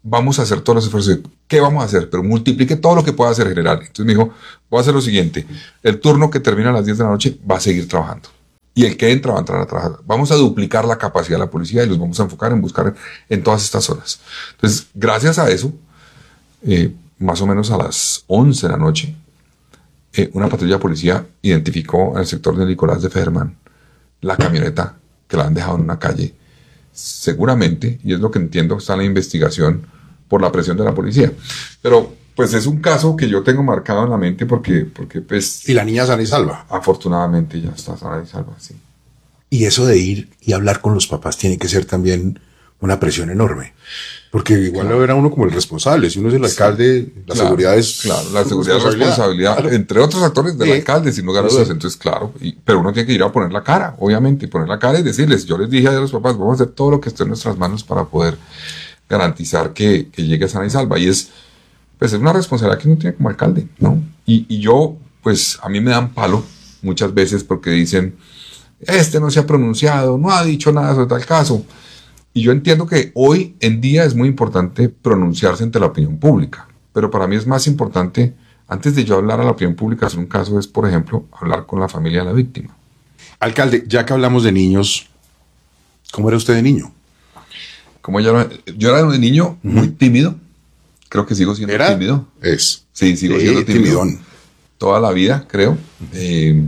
vamos a hacer todos los esfuerzos. ¿Qué vamos a hacer? Pero multiplique todo lo que pueda hacer, general. Entonces me dijo, voy a hacer lo siguiente. El turno que termina a las diez de la noche va a seguir trabajando. Y el que entra va a entrar a trabajar. Vamos a duplicar la capacidad de la policía y los vamos a enfocar en buscar en, en todas estas zonas. Entonces, gracias a eso, eh, más o menos a las once de la noche, eh, una patrulla de policía identificó en el sector de Nicolás de Federman la camioneta que la han dejado en una calle. Seguramente, y es lo que entiendo, está en la investigación por la presión de la policía. Pero, pues es un caso que yo tengo marcado en la mente porque, porque pues... ¿Y la niña sana y salva? Afortunadamente ya está sana y salva, sí. Y eso de ir y hablar con los papás tiene que ser también una presión enorme. Porque igual claro. lo verá uno como el responsable. Si uno es el alcalde, sí. la claro, seguridad es... Claro, la seguridad es responsabilidad, claro. entre otros actores del sí. alcalde, sin lugar a dudas. Sí. Entonces, claro, y, pero uno tiene que ir a poner la cara, obviamente, y poner la cara y decirles, yo les dije a los papás, vamos a hacer todo lo que esté en nuestras manos para poder garantizar que, que llegue sana y salva. Y es, pues es una responsabilidad que uno tiene como alcalde, ¿no? Y, y yo, pues a mí me dan palo muchas veces porque dicen, este no se ha pronunciado, no ha dicho nada sobre tal caso. Y yo entiendo que hoy en día es muy importante pronunciarse ante la opinión pública, pero para mí es más importante, antes de yo hablar a la opinión pública sobre un caso, es, por ejemplo, hablar con la familia de la víctima. Alcalde, ya que hablamos de niños, ¿cómo era usted de niño? Como yo, era, yo era de niño uh-huh. muy tímido, creo que sigo siendo ¿Era? tímido. Es. Sí, sigo sí, siendo tímido. Timidón. Toda la vida, creo. Eh,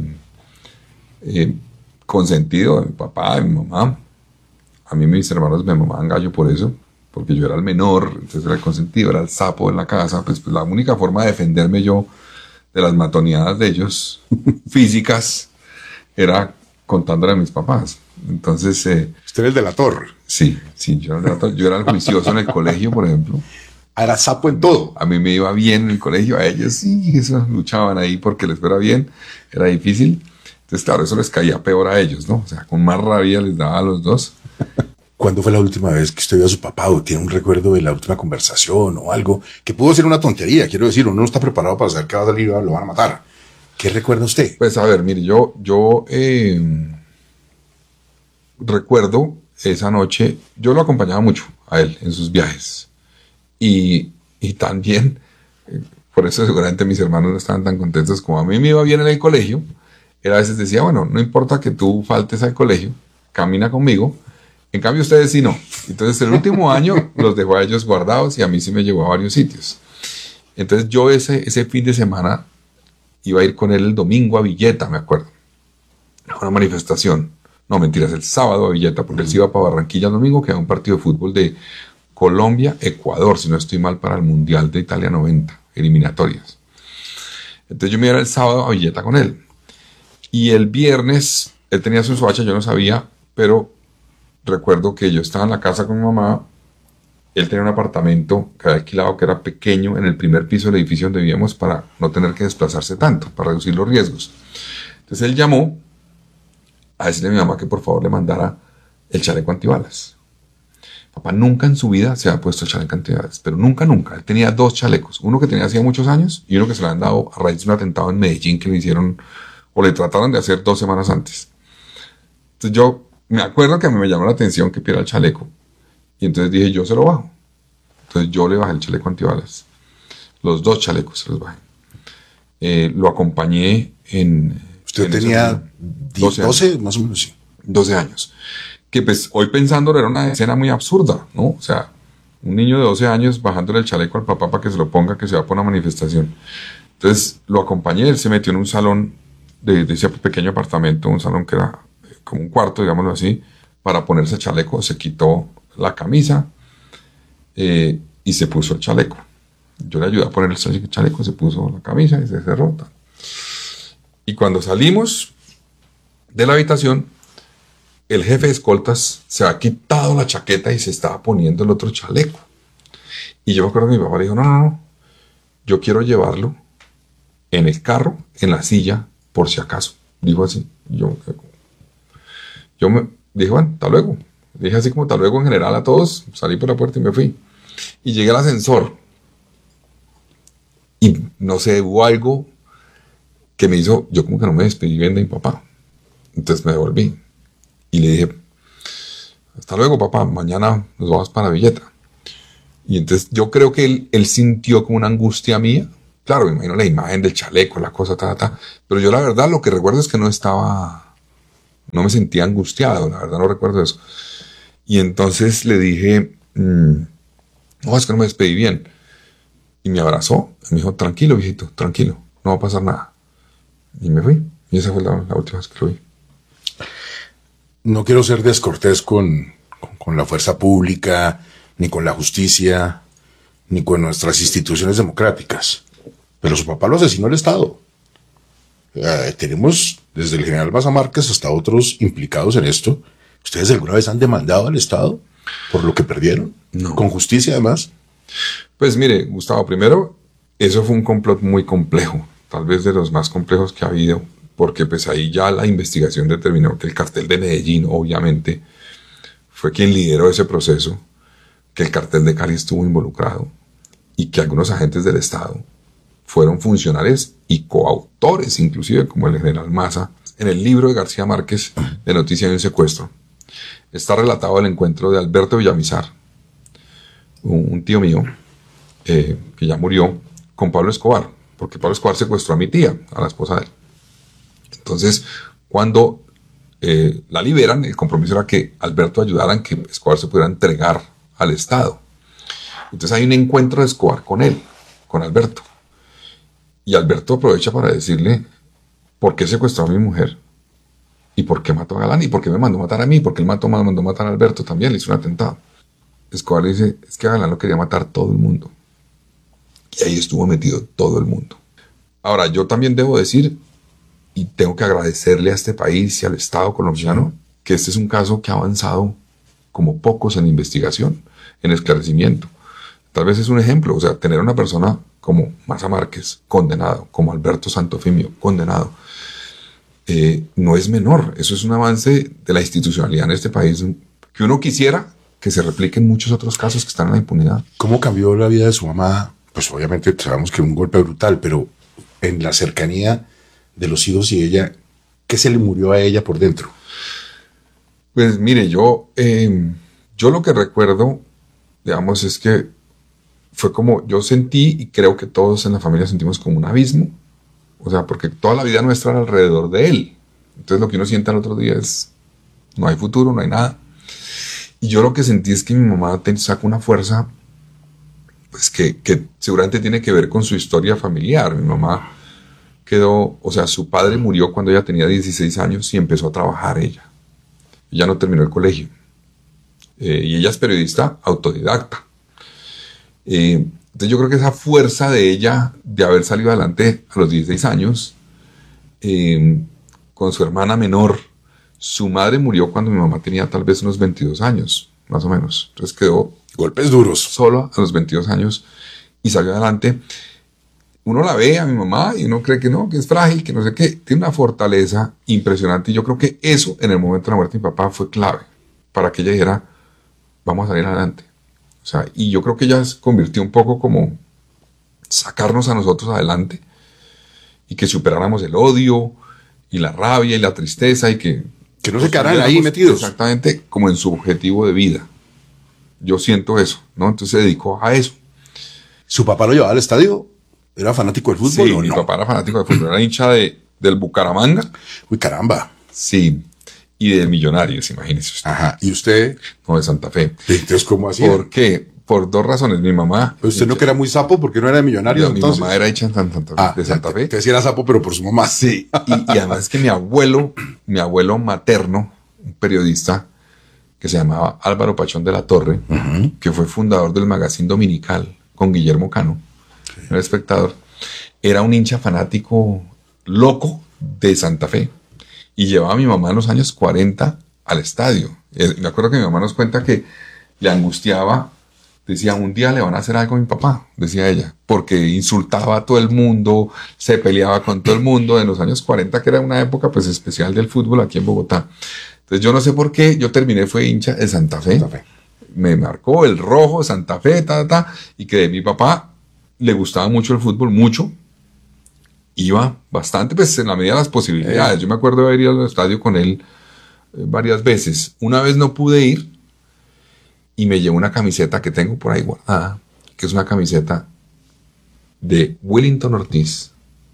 eh, consentido de mi papá, de mi mamá. A mí mis hermanos me mamaban gallo por eso, porque yo era el menor, entonces era el consentido, era el sapo de la casa. Pues, pues la única forma de defenderme yo de las matoneadas de ellos, físicas, era contándole a mis papás. Entonces... Eh, ¿Usted era el delator? Sí, sí, yo era el delator. Yo era el juicioso en el colegio, por ejemplo. Era sapo en todo. A mí me iba bien en el colegio, a ellos sí, eso, luchaban ahí porque les fuera bien, era difícil. Entonces, claro, eso les caía peor a ellos, ¿no? O sea, con más rabia les daba a los dos. ¿Cuándo fue la última vez que usted vio a su papá o tiene un recuerdo de la última conversación o algo que pudo ser una tontería? Quiero decir, uno no está preparado para saber que va a salir y lo van a matar. ¿Qué recuerda usted? Pues a ver, mire, yo, yo eh, recuerdo esa noche, yo lo acompañaba mucho a él en sus viajes. Y, y también, eh, por eso seguramente mis hermanos no estaban tan contentos como a mí me iba bien en el colegio. Él a veces decía, bueno, no importa que tú faltes al colegio, camina conmigo. En cambio, ustedes sí no. Entonces, el último año los dejó a ellos guardados y a mí sí me llevó a varios sitios. Entonces, yo ese, ese fin de semana iba a ir con él el domingo a Villeta, me acuerdo. A una manifestación. No, mentiras, el sábado a Villeta, porque él se iba para Barranquilla el domingo, que era un partido de fútbol de Colombia-Ecuador, si no estoy mal, para el Mundial de Italia noventa, eliminatorias. Entonces, yo me iba el sábado a Villeta con él. Y el viernes, él tenía su soacha, yo no sabía, pero recuerdo que yo estaba en la casa con mi mamá, él tenía un apartamento que había alquilado que era pequeño en el primer piso del edificio donde vivíamos para no tener que desplazarse tanto, para reducir los riesgos. Entonces él llamó a decirle a mi mamá que por favor le mandara el chaleco antibalas. Papá nunca en su vida se había puesto el chaleco antibalas, pero nunca, nunca. Él tenía dos chalecos, uno que tenía hacía muchos años y uno que se le habían dado a raíz de un atentado en Medellín que le hicieron o le trataron de hacer dos semanas antes. Entonces yo me acuerdo que a mí me llamó la atención que pidiera el chaleco. Y entonces dije, yo se lo bajo. Entonces yo le bajé el chaleco antibalas. Los dos chalecos se los bajé. Eh, lo acompañé en... ¿Usted en tenía doce, doce más o menos, sí? doce años. Que pues hoy pensándolo era una escena muy absurda, ¿no? O sea, un niño de doce años bajándole el chaleco al papá para que se lo ponga, que se va por una manifestación. Entonces lo acompañé, él se metió en un salón de, de ese pequeño apartamento, un salón que era como un cuarto, digámoslo así, para ponerse el chaleco, se quitó la camisa eh, y se puso el chaleco. Yo le ayudé a poner el chaleco, se puso la camisa y se cerró. Y cuando salimos de la habitación, el jefe de escoltas se ha quitado la chaqueta y se estaba poniendo el otro chaleco. Y yo me acuerdo que mi papá le dijo, no, no, no, yo quiero llevarlo en el carro, en la silla, por si acaso. Dijo así. Yo, yo me dije, bueno, hasta luego. Dije así como hasta luego en general a todos. Salí por la puerta y me fui. Y llegué al ascensor. Y no sé, hubo algo que me hizo, yo como que no me despedí bien de mi papá. Entonces me devolví. Y le dije, hasta luego papá, mañana nos vamos para Villeta. Y entonces yo creo que él, él sintió como una angustia mía. Claro, me imagino la imagen del chaleco, la cosa, ta, ta. Pero yo la verdad lo que recuerdo es que no estaba, no me sentía angustiado, la verdad no recuerdo eso. Y entonces le dije, mmm, no, es que no me despedí bien. Y me abrazó, me dijo, tranquilo, viejito, tranquilo, no va a pasar nada. Y me fui. Y esa fue la, la última vez que lo vi. No quiero ser descortés con, con, con la fuerza pública, ni con la justicia, ni con nuestras instituciones democráticas. Pero su papá lo asesinó el Estado. Eh, tenemos desde el general Maza Márquez hasta otros implicados en esto. ¿Ustedes alguna vez han demandado al Estado por lo que perdieron? No. ¿Con justicia además? Pues mire, Gustavo, primero, eso fue un complot muy complejo, tal vez de los más complejos que ha habido, porque pues ahí ya la investigación determinó que el cartel de Medellín, obviamente, fue quien lideró ese proceso, que el cartel de Cali estuvo involucrado y que algunos agentes del Estado fueron funcionarios y coautores, inclusive como el general Maza. En el libro de García Márquez, de Noticia de un secuestro, está relatado el encuentro de Alberto Villamizar, un tío mío, eh, que ya murió, con Pablo Escobar, porque Pablo Escobar secuestró a mi tía, a la esposa de él. Entonces, cuando eh, la liberan, el compromiso era que Alberto ayudara en que Escobar se pudiera entregar al Estado. Entonces hay un encuentro de Escobar con él, con Alberto. Y Alberto aprovecha para decirle, ¿por qué secuestró a mi mujer? ¿Y por qué mató a Galán? ¿Y por qué me mandó matar a mí? Porque él mató, me mandó matar a Alberto también, le hizo un atentado. Escobar dice, es que a Galán lo quería matar todo el mundo. Y ahí estuvo metido todo el mundo. Ahora, yo también debo decir, y tengo que agradecerle a este país y al Estado colombiano, que este es un caso que ha avanzado como pocos en investigación, en esclarecimiento. Tal vez es un ejemplo, o sea, tener una persona como Maza Márquez condenado, como Alberto Santofimio condenado, eh, no es menor. Eso es un avance de la institucionalidad en este país que uno quisiera que se replique en muchos otros casos que están en la impunidad. ¿Cómo cambió la vida de su mamá? Pues obviamente sabemos que un golpe brutal, pero en la cercanía de los hijos y ella, ¿qué se le murió a ella por dentro? Pues mire, yo, eh, yo lo que recuerdo, digamos, es que fue como yo sentí, y creo que todos en la familia sentimos como un abismo, o sea, porque toda la vida nuestra era alrededor de él. Entonces lo que uno siente al otro día es, no hay futuro, no hay nada. Y yo lo que sentí es que mi mamá te saca una fuerza, pues que, que seguramente tiene que ver con su historia familiar. Mi mamá quedó, o sea, su padre murió cuando ella tenía dieciséis años y empezó a trabajar ella. Ella no terminó el colegio. Eh, y ella es periodista autodidacta. Eh, entonces yo creo que esa fuerza de ella de haber salido adelante a los dieciséis años, eh, con su hermana menor. Su madre murió cuando mi mamá tenía tal vez unos veintidós años, más o menos. Entonces quedó golpes duros solo a los veintidós años y salió adelante. Uno la ve a mi mamá y uno cree que no, que es frágil, que no sé qué. Tiene una fortaleza impresionante y yo creo que eso en el momento de la muerte de mi papá fue clave para que ella dijera, vamos a salir adelante. O sea, y yo creo que ella se convirtió un poco como sacarnos a nosotros adelante y que superáramos el odio y la rabia y la tristeza y que Que no se quedaran ahí metidos. Exactamente, como en su objetivo de vida. Yo siento eso, ¿no? Entonces se dedicó a eso. ¿Su papá lo llevaba al estadio? ¿Era fanático del fútbol Sí, o mi no? papá era fanático del fútbol. Era hincha de, del Bucaramanga. Uy, caramba. Sí. Y de Millonarios, imagínese usted. Ajá. ¿Y usted? No, de Santa Fe. Entonces, ¿cómo así? ¿Por qué? Por dos razones. Mi mamá... Pero usted no que era muy sapo porque no era de Millonarios, no, entonces. Mi mamá era hincha de Santa, Santa, ah, de Santa Fe. Entonces era sapo, pero por su mamá. Sí. Y, y además que mi abuelo, mi abuelo materno, un periodista que se llamaba Álvaro Pachón de la Torre, uh-huh. que fue fundador del Magazine Dominical con Guillermo Cano, sí. El Espectador, era un hincha fanático loco de Santa Fe y llevaba a mi mamá en los años cuarenta al estadio. Me acuerdo que mi mamá nos cuenta que le angustiaba, decía, un día le van a hacer algo a mi papá, decía ella, porque insultaba a todo el mundo, se peleaba con todo el mundo en los años cuarenta, que era una época pues especial del fútbol aquí en Bogotá. Entonces yo no sé por qué, yo terminé, fue hincha de Santa Fe, Santa Fe. Me marcó el rojo, Santa Fe, ta, ta, ta, y que de mi papá le gustaba mucho el fútbol, mucho, iba bastante, pues en la medida de las posibilidades. Eh. Yo me acuerdo de haber ido al estadio con él eh, varias veces. Una vez no pude ir, y me llevó una camiseta que tengo por ahí guardada, que es una camiseta de Willington Ortiz,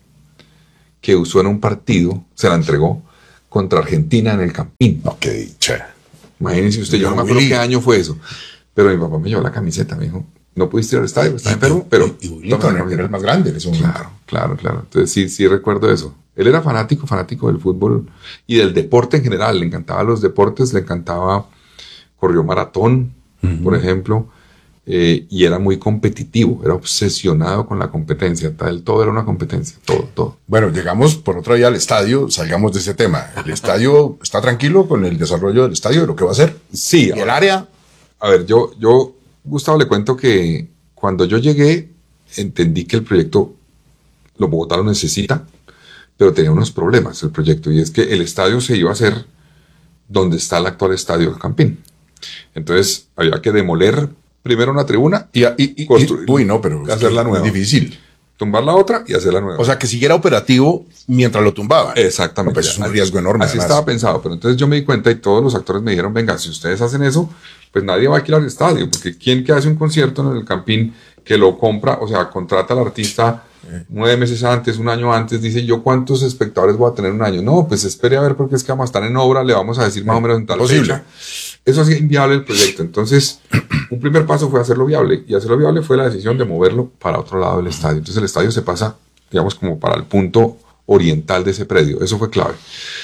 que usó en un partido, se la entregó contra Argentina en el Campín. Ok, che. Imagínense usted, yo no me acuerdo qué año fue eso, pero mi papá me llevó la camiseta, me dijo, no pudiste ir al estadio, estaba enfermo, pero... Y Willington era el más grande en ese momento. Claro, claro, claro. Entonces sí, sí recuerdo eso. Él era fanático, fanático del fútbol y del deporte en general. Le encantaban los deportes, le encantaba, corrió maratón, uh-huh. por ejemplo, eh, y era muy competitivo, era obsesionado con la competencia. Tal, todo era una competencia, todo, todo. Bueno, llegamos por otra vía al estadio, salgamos de ese tema. ¿El estadio está tranquilo con el desarrollo del estadio, de lo que va a ser? Sí. ¿Y el área? A ver, yo, yo, Gustavo, le cuento que cuando yo llegué, entendí que el proyecto, los Bogotá lo necesita, pero tenía unos problemas el proyecto, y es que el estadio se iba a hacer donde está el actual estadio del Campín. Entonces había que demoler primero una tribuna y, y, y, construir, y uy, no, pero hacerla nueva. Es difícil. Tumbar la otra y hacerla nueva. O sea, que siguiera operativo mientras lo tumbaban. Exactamente. No, pues es un riesgo enorme. Así además. Estaba pensado, pero entonces yo me di cuenta y todos los actores me dijeron, venga, si ustedes hacen eso, pues nadie va a alquilar el estadio, porque ¿quién que hace un concierto en el Campín que lo compra, o sea, contrata al artista nueve meses antes, un año antes, dice yo cuántos espectadores voy a tener un año? No, pues espere a ver porque es que vamos a estar en obra, le vamos a decir más o menos en tal fecha. Eso hacía inviable el proyecto. Entonces, un primer paso fue hacerlo viable, y hacerlo viable fue la decisión de moverlo para otro lado del estadio. Entonces el estadio se pasa, digamos, como para el punto oriental de ese predio. Eso fue clave.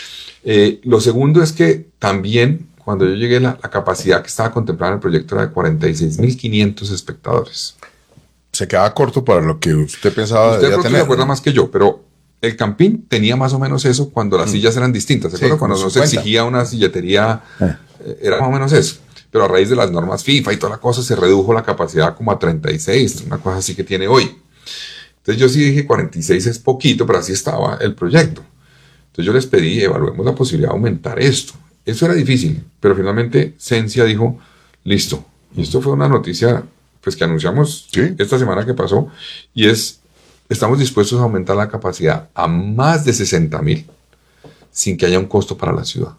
Eh, lo segundo es que también, cuando yo llegué, la, la capacidad que estaba contemplada en el proyecto era de cuarenta y seis mil quinientos espectadores. Se quedaba corto para lo que usted pensaba usted debía tener. Se acuerda más que yo, pero el Campín tenía más o menos eso cuando las mm. sillas eran distintas. ¿Se acuerda? Sí, cuando no se exigía una silletería, eh. era más o menos eso. Pero a raíz de las normas FIFA y toda la cosa, se redujo la capacidad como a treinta y seis, una cosa así que tiene hoy. Entonces yo sí dije cuarenta y seis es poquito, pero así estaba el proyecto. Entonces yo les pedí, evaluemos la posibilidad de aumentar esto. Eso era difícil, pero finalmente Sensia dijo, listo. Y esto fue una noticia pues que anunciamos ¿sí? esta semana que pasó, y es, estamos dispuestos a aumentar la capacidad a más de sesenta mil sin que haya un costo para la ciudad.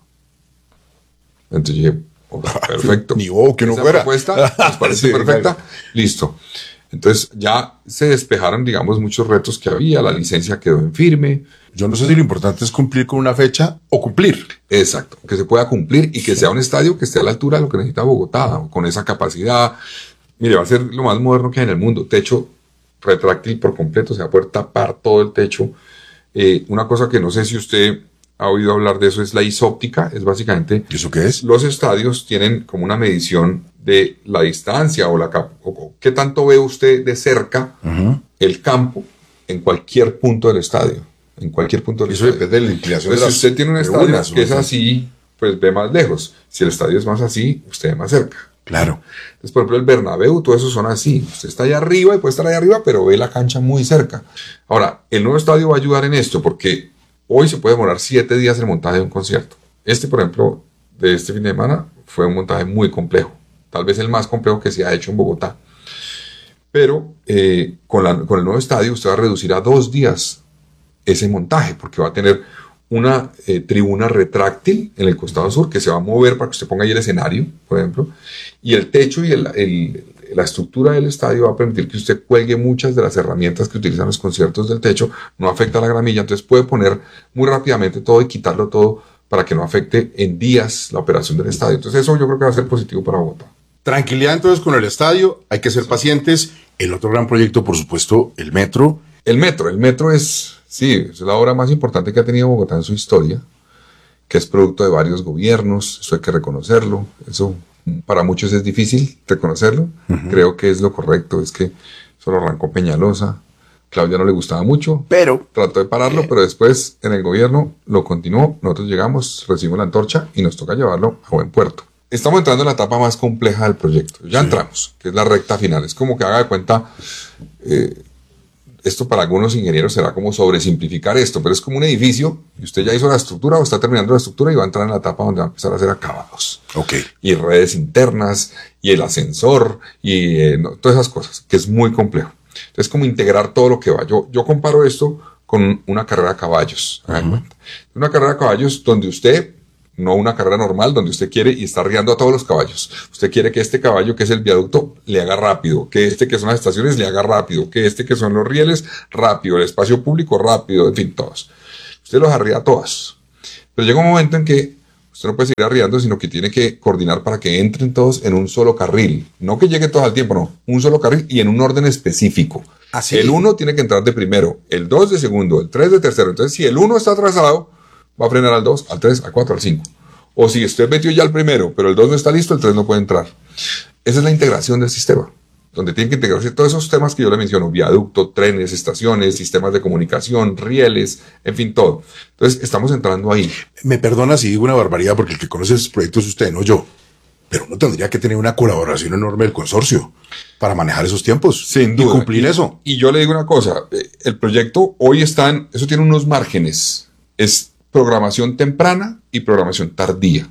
Entonces dije, oh, perfecto. Ni vos, que no Esa fuera. propuesta nos parece sí, perfecta. Claro. Listo. Entonces ya se despejaron, digamos, muchos retos que había, la licencia quedó en firme. Yo no sé si lo importante es cumplir con una fecha o cumplir. Exacto, que se pueda cumplir y que sí. sea un estadio que esté a la altura de lo que necesita Bogotá, con esa capacidad. Mire, va a ser lo más moderno que hay en el mundo. Techo retráctil por completo, se va a poder tapar todo el techo. Eh, una cosa que no sé si usted ha oído hablar de eso es la isóptica. Es básicamente... ¿Y eso qué es? Los estadios tienen como una medición de la distancia o la o, o qué tanto ve usted de cerca uh-huh. el campo en cualquier punto del estadio. En cualquier punto del eso estadio. Depende de la inclinación. Entonces, de las si usted tiene un estadio que es así, pues ve más lejos. Si el estadio es más así, usted ve más cerca. Claro. Entonces, por ejemplo, el Bernabéu, todo eso son así. Usted está allá arriba y puede estar allá arriba, pero ve la cancha muy cerca. Ahora, el nuevo estadio va a ayudar en esto, porque hoy se puede demorar siete días el montaje de un concierto. Este, por ejemplo, de este fin de semana, fue un montaje muy complejo. Tal vez el más complejo que se ha hecho en Bogotá. Pero eh, con, la, con el nuevo estadio, usted va a reducir a dos días ese montaje, porque va a tener una eh, tribuna retráctil en el costado sur que se va a mover para que usted ponga ahí el escenario, por ejemplo, y el techo y el, el, la estructura del estadio va a permitir que usted cuelgue muchas de las herramientas que utilizan los conciertos del techo, no afecta a la gramilla, entonces puede poner muy rápidamente todo y quitarlo todo para que no afecte en días la operación del estadio. Entonces eso yo creo que va a ser positivo para Bogotá. Tranquilidad entonces con el estadio, hay que ser sí. pacientes. El otro gran proyecto, por supuesto, el metro. El metro, el metro es... Sí, es la obra más importante que ha tenido Bogotá en su historia, que es producto de varios gobiernos, eso hay que reconocerlo, eso para muchos es difícil reconocerlo, uh-huh. creo que es lo correcto, es que eso lo arrancó Peñalosa, Claudia no le gustaba mucho, pero trató de pararlo, eh. pero después en el gobierno lo continuó, nosotros llegamos, recibimos la antorcha y nos toca llevarlo a buen puerto. Estamos entrando en la etapa más compleja del proyecto, ya sí. entramos, que es la recta final, es como que haga de cuenta... Eh, Esto para algunos ingenieros será como sobresimplificar esto, pero es como un edificio y usted ya hizo la estructura o está terminando la estructura y va a entrar en la etapa donde va a empezar a hacer acabados. Okay. Y redes internas y el ascensor y eh, no, todas esas cosas, que es muy complejo. Entonces, como integrar todo lo que va. Yo, yo comparo esto con una carrera a caballos. Uh-huh. Una carrera a caballos donde usted no una carrera normal donde usted quiere y está arriando a todos los caballos. Usted quiere que este caballo, que es el viaducto, le haga rápido, que este que son las estaciones le haga rápido, que este que son los rieles, rápido, el espacio público, rápido, en fin, todos. Usted los arría a todas. Pero llega un momento en que usted no puede seguir arriando, sino que tiene que coordinar para que entren todos en un solo carril. No que lleguen todos al tiempo, no. Un solo carril y en un orden específico. Así. El uno tiene que entrar de primero, el dos de segundo, el tres de tercero. Entonces, si el uno está atrasado, va a frenar al dos, al tres, al cuatro, al cinco. O si usted metió ya el primero, pero el dos no está listo, el tres no puede entrar. Esa es la integración del sistema, donde tienen que integrarse todos esos temas que yo le menciono: viaducto, trenes, estaciones, sistemas de comunicación, rieles, en fin, todo. Entonces, estamos entrando ahí. Me perdona si digo una barbaridad, porque el que conoce esos proyectos es usted, no yo. Pero uno tendría que tener una colaboración enorme del consorcio para manejar esos tiempos. Sin duda. Y cumplir y, eso. Y yo le digo una cosa, el proyecto hoy está en, eso tiene unos márgenes. Es programación temprana y programación tardía.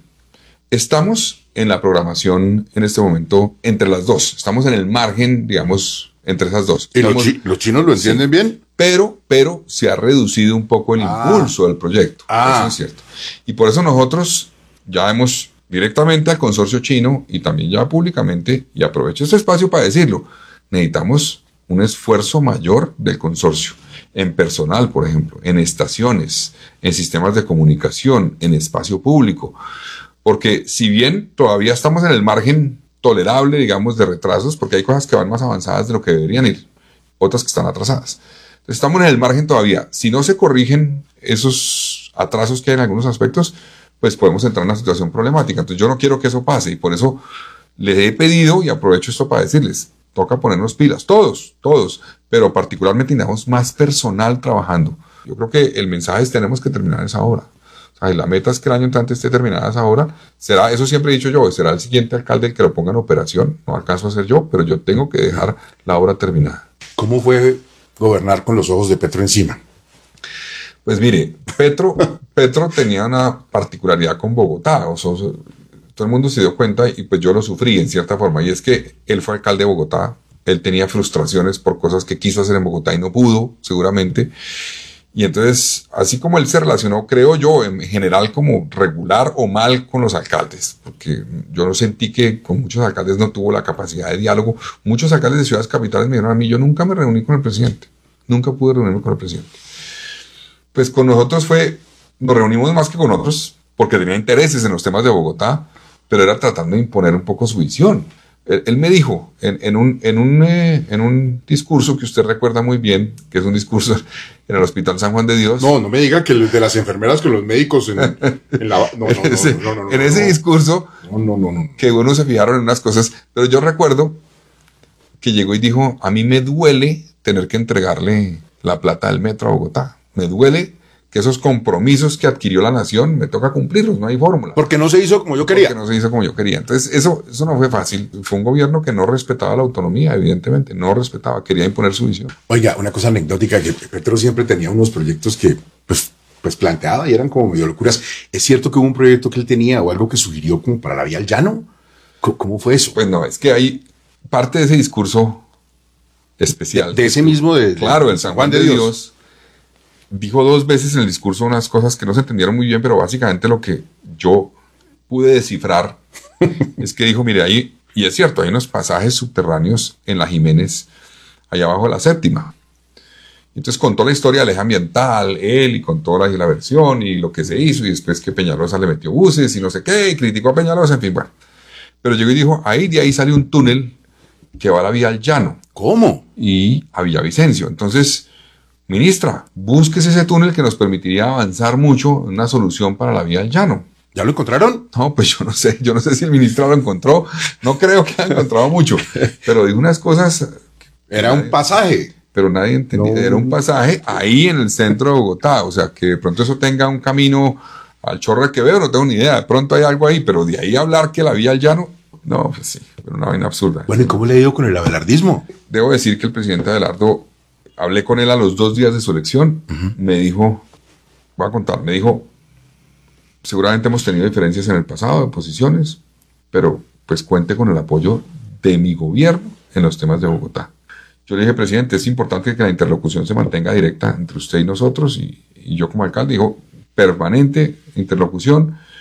Estamos en la programación en este momento entre las dos. Estamos en el margen, digamos, entre esas dos. ¿Y Estamos, los, chi los chinos lo entienden sí, bien? Pero, pero se ha reducido un poco el ah. impulso del proyecto. Ah. Eso es cierto. Y por eso nosotros ya hemos directamente al consorcio chino y también ya públicamente, y aprovecho este espacio para decirlo, necesitamos un esfuerzo mayor del consorcio, en personal, por ejemplo, en estaciones, en sistemas de comunicación, en espacio público, porque si bien todavía estamos en el margen tolerable, digamos, de retrasos, porque hay cosas que van más avanzadas de lo que deberían ir, otras que están atrasadas. Entonces, estamos en el margen todavía. Si no se corrigen esos atrasos que hay en algunos aspectos, pues podemos entrar en una situación problemática. Entonces yo no quiero que eso pase y por eso les he pedido, y aprovecho esto para decirles, toca ponernos pilas, todos, todos, pero particularmente necesitamos más personal trabajando. Yo creo que el mensaje es: tenemos que terminar esa obra. O sea, y la meta es que el año entrante esté terminada esa obra. Será, eso siempre he dicho yo, será el siguiente alcalde el que lo ponga en operación. No alcanzo a hacer yo, pero yo tengo que dejar la obra terminada. ¿Cómo fue gobernar con los ojos de Petro encima? Pues mire, Petro, Petro tenía una particularidad con Bogotá, o sea, todo el mundo se dio cuenta y pues yo lo sufrí en cierta forma, y es que él fue alcalde de Bogotá, él tenía frustraciones por cosas que quiso hacer en Bogotá y no pudo, seguramente, y entonces, así como él se relacionó, creo yo, en general como regular o mal con los alcaldes, porque yo no sentí que con muchos alcaldes no tuvo la capacidad de diálogo. Muchos alcaldes de ciudades capitales me dijeron a mí: yo nunca me reuní con el presidente, nunca pude reunirme con el presidente. Pues con nosotros fue, nos reunimos más que con otros, porque tenía intereses en los temas de Bogotá, pero era tratando de imponer un poco su visión. Él, él me dijo, en, en, un, en, un, eh, en un discurso que usted recuerda muy bien, que es un discurso en el Hospital San Juan de Dios. No, no me diga que el de las enfermeras con los médicos en, en la... No, no, no, ese, no, no, no, en no, ese no, discurso, no, no, no, no. que uno se fijaron en unas cosas, pero yo recuerdo que llegó y dijo: a mí me duele tener que entregarle la plata del metro a Bogotá. Me duele que esos compromisos que adquirió la nación me toca cumplirlos, no hay fórmula. Porque no se hizo como yo quería. Porque no se hizo como yo quería. Entonces, eso, eso no fue fácil. Fue un gobierno que no respetaba la autonomía, evidentemente, no respetaba, quería imponer su visión. Oiga, una cosa anecdótica, que Petro siempre tenía unos proyectos que, pues, pues planteaba y eran como medio locuras. ¿Es cierto que hubo un proyecto que él tenía o algo que sugirió como para la vía al llano? ¿Cómo, cómo fue eso? Pues no, es que hay parte de ese discurso especial. De, de ese mismo de... Claro, el San Juan de, de Dios. Dios dijo dos veces en el discurso unas cosas que no se entendieron muy bien, pero básicamente lo que yo pude descifrar es que dijo: mire, ahí, y es cierto, hay unos pasajes subterráneos en la Jiménez, allá abajo de la séptima. Entonces contó la historia del eje ambiental, él, y contó la, la versión y lo que se hizo, y después que Peñalosa le metió buses y no sé qué, y criticó a Peñalosa, en fin, bueno. Pero llegó y dijo: ahí de ahí sale un túnel que va a la vía al llano. ¿Cómo? Y a Villavicencio. Entonces, ministra, búsquese ese túnel que nos permitiría avanzar mucho en una solución para la vía al llano. ¿Ya lo encontraron? No, pues yo no sé, yo no sé si el ministro lo encontró, no creo que haya encontrado mucho, pero dijo unas cosas. Era nadie, un pasaje. Pero nadie entendía, no. Era un pasaje ahí en el centro de Bogotá, o sea, que de pronto eso tenga un camino al Chorro de Quevedo, no tengo ni idea, de pronto hay algo ahí, pero de ahí a hablar que la vía al llano, no, pues sí, pero una vaina absurda. Bueno, ¿y cómo le ha ido con el abelardismo? Debo decir que el presidente Abelardo, hablé con él a los dos días de su elección, uh-huh. me dijo, voy a contar, me dijo, seguramente hemos tenido diferencias en el pasado, de posiciones, pero pues cuente con el apoyo de mi gobierno en los temas de Bogotá. Yo le dije: presidente, es importante que la interlocución se mantenga directa entre usted y nosotros, y, y yo como alcalde, dijo, permanente interlocución,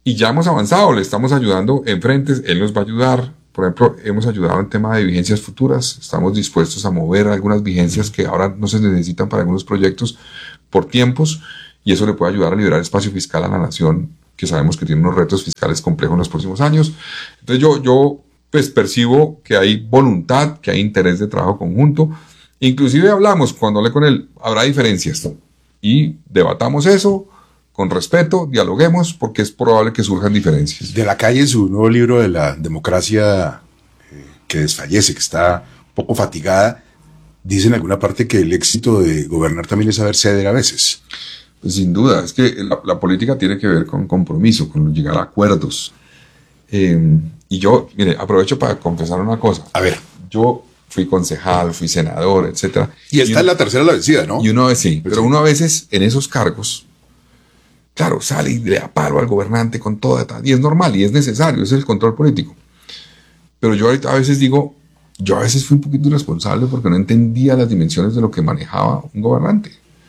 y ya hemos avanzado, le estamos ayudando en frentes, él nos va a ayudar. Por ejemplo, hemos ayudado en tema de vigencias futuras, estamos dispuestos a mover algunas vigencias que ahora no se necesitan para algunos proyectos por tiempos, y eso le puede ayudar a liberar espacio fiscal a la nación, que sabemos que tiene unos retos fiscales complejos en los próximos años. Entonces yo, yo pues percibo que hay voluntad, que hay interés de trabajo conjunto. Inclusive hablamos, cuando hablé con él, habrá diferencias, y debatamos eso con respeto, dialoguemos, porque es probable que surjan diferencias. De la Calle, en su nuevo libro de la democracia eh, que desfallece, que está un poco fatigada, dice en alguna parte que el éxito de gobernar también es saber ceder a veces. Pues sin duda, es que la, la política tiene que ver con compromiso, con llegar a acuerdos. Eh, y yo, mire, aprovecho para confesar una cosa. A ver. Yo fui concejal, fui senador, etcétera. Y esta y uno, es la tercera la vencida, ¿no? Y uno a veces sí, pues pero sí. uno a veces en esos cargos, claro, sale y le da palo al gobernante con toda, y es normal y es necesario, ese es el control político. Pero yo a veces digo, yo a veces fui un poquito irresponsable porque no entendía las dimensiones de lo que manejaba un gobernante.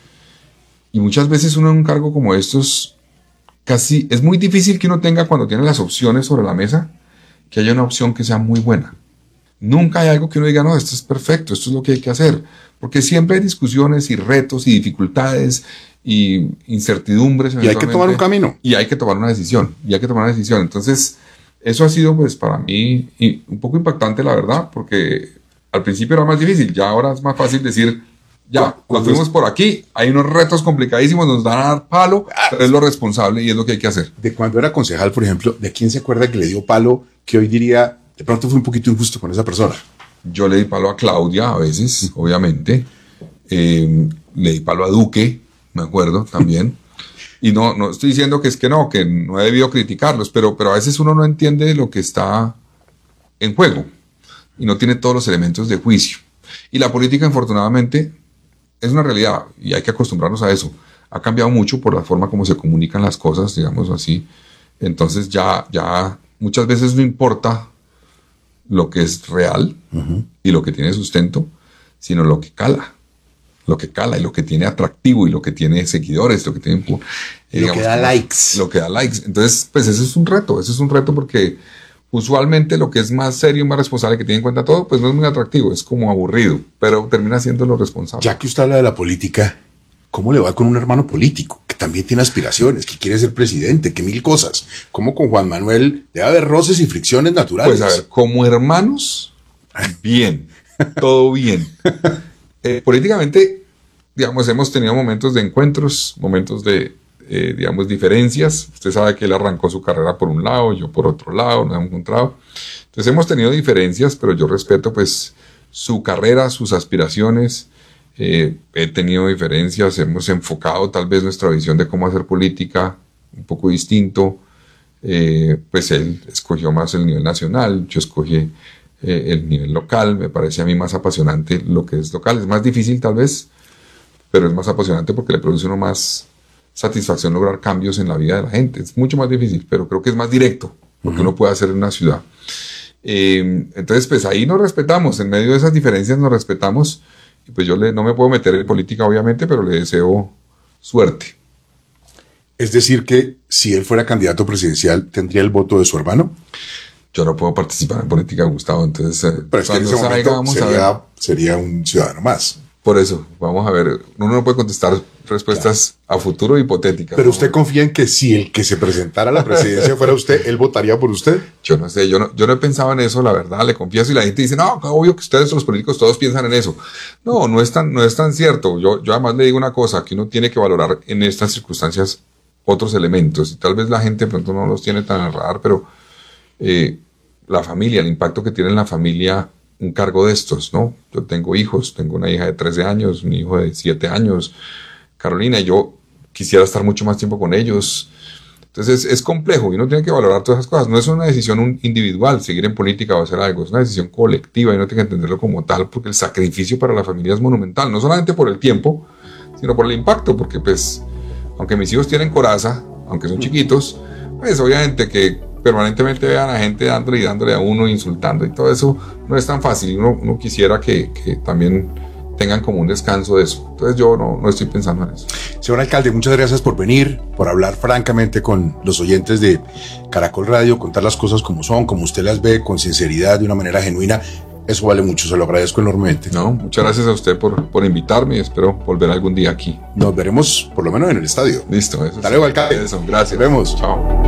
Y muchas veces uno en un cargo como estos, casi es muy difícil que uno tenga, cuando tiene las opciones sobre la mesa, que haya una opción que sea muy buena. Nunca hay algo que uno diga, no, esto es perfecto, esto es lo que hay que hacer. Porque siempre hay discusiones y retos y dificultades y incertidumbres. Y hay que tomar un camino. Y hay que tomar una decisión. Y hay que tomar una decisión. Entonces, eso ha sido, pues, para mí un poco impactante, la verdad, porque al principio era más difícil. Ya ahora es más fácil decir, ya, nos fuimos por aquí, hay unos retos complicadísimos, nos dan a dar palo, pero es lo responsable y es lo que hay que hacer. De cuando era concejal, por ejemplo, ¿de quién se acuerda que le dio palo que hoy diría, de pronto fue un poquito injusto con esa persona? Yo le di palo a Claudia a veces, obviamente. Eh, le di palo a Duque, me acuerdo también. Y no, no estoy diciendo que es que no, que no he debido criticarlos, pero, pero a veces uno no entiende lo que está en juego y no tiene todos los elementos de juicio. Y la política, infortunadamente, es una realidad y hay que acostumbrarnos a eso. Ha cambiado mucho por la forma como se comunican las cosas, digamos así. Entonces ya, ya muchas veces no importa lo que es real uh-huh. y lo que tiene sustento, sino lo que cala. Lo que cala y lo que tiene atractivo y lo que tiene seguidores, lo que tiene... Eh, lo digamos, que da likes. Lo que da likes. Entonces, pues ese es un reto, ese es un reto porque usualmente lo que es más serio y más responsable, que tiene en cuenta todo, pues no es muy atractivo, es como aburrido, pero termina siendo lo responsable. Ya que usted habla de la política, ¿cómo le va con un hermano político que también tiene aspiraciones, que quiere ser presidente, que mil cosas? ¿Cómo con Juan Manuel debe haber roces y fricciones naturales? Pues a ver, como hermanos, bien, todo bien. Eh, políticamente, digamos, hemos tenido momentos de encuentros, momentos de, eh, digamos, diferencias. Usted sabe que él arrancó su carrera por un lado, yo por otro lado, nos hemos encontrado. Entonces hemos tenido diferencias, pero yo respeto, pues, su carrera, sus aspiraciones. Eh, he tenido diferencias, hemos enfocado tal vez nuestra visión de cómo hacer política un poco distinto. Eh, pues él escogió más el nivel nacional, yo escogí eh, el nivel local. Me parece a mí más apasionante lo que es local. Es más difícil tal vez, pero es más apasionante porque le produce uno más satisfacción lograr cambios en la vida de la gente. Es mucho más difícil, pero creo que es más directo lo que uh-huh. uno puede hacer en una ciudad. Eh, entonces, pues ahí nos respetamos, en medio de esas diferencias nos respetamos. Y pues yo le, no me puedo meter en política, obviamente, pero le deseo suerte. Es decir, que si él fuera candidato presidencial, ¿tendría el voto de su hermano? Yo no puedo participar en política, Gustavo, entonces... Pero es que en ese momento salga, vamos sería, a ver. sería un ciudadano más. Por eso, vamos a ver, uno no puede contestar respuestas claro. a futuro hipotéticas. Pero usted confía en que si el que se presentara a la presidencia fuera usted, ¿él votaría por usted? Yo no sé, yo no, yo no he pensado en eso, la verdad, le confieso, y la gente dice, no, obvio que ustedes los políticos todos piensan en eso. No, no es tan, no es tan cierto. Yo, yo además le digo una cosa, que uno tiene que valorar en estas circunstancias otros elementos, y tal vez la gente de pronto no los tiene tan al radar, pero eh, la familia, el impacto que tiene en la familia un cargo de estos, ¿no? Yo tengo hijos, tengo una hija de trece años, un hijo de siete años, Carolina, y yo quisiera estar mucho más tiempo con ellos. Entonces es, es complejo y uno tiene que valorar todas esas cosas. No es una decisión individual seguir en política o hacer algo, es una decisión colectiva y uno tiene que entenderlo como tal, porque el sacrificio para la familia es monumental, no solamente por el tiempo, sino por el impacto, porque pues, aunque mis hijos tienen coraza, aunque son chiquitos, pues obviamente que permanentemente vean a gente dándole y dándole a uno, insultando y todo eso no es tan fácil. Uno, uno quisiera que, que también tengan como un descanso de eso. Entonces yo no, no estoy pensando en eso. Señor alcalde, muchas gracias por venir, por hablar francamente con los oyentes de Caracol Radio, contar las cosas como son, como usted las ve, con sinceridad, de una manera genuina. Eso vale mucho, se lo agradezco enormemente. No, muchas gracias a usted por, por invitarme y espero volver algún día aquí. Nos veremos por lo menos en el estadio. Listo, eso. Hasta luego, alcalde. Eso, gracias. Nos vemos. Chao.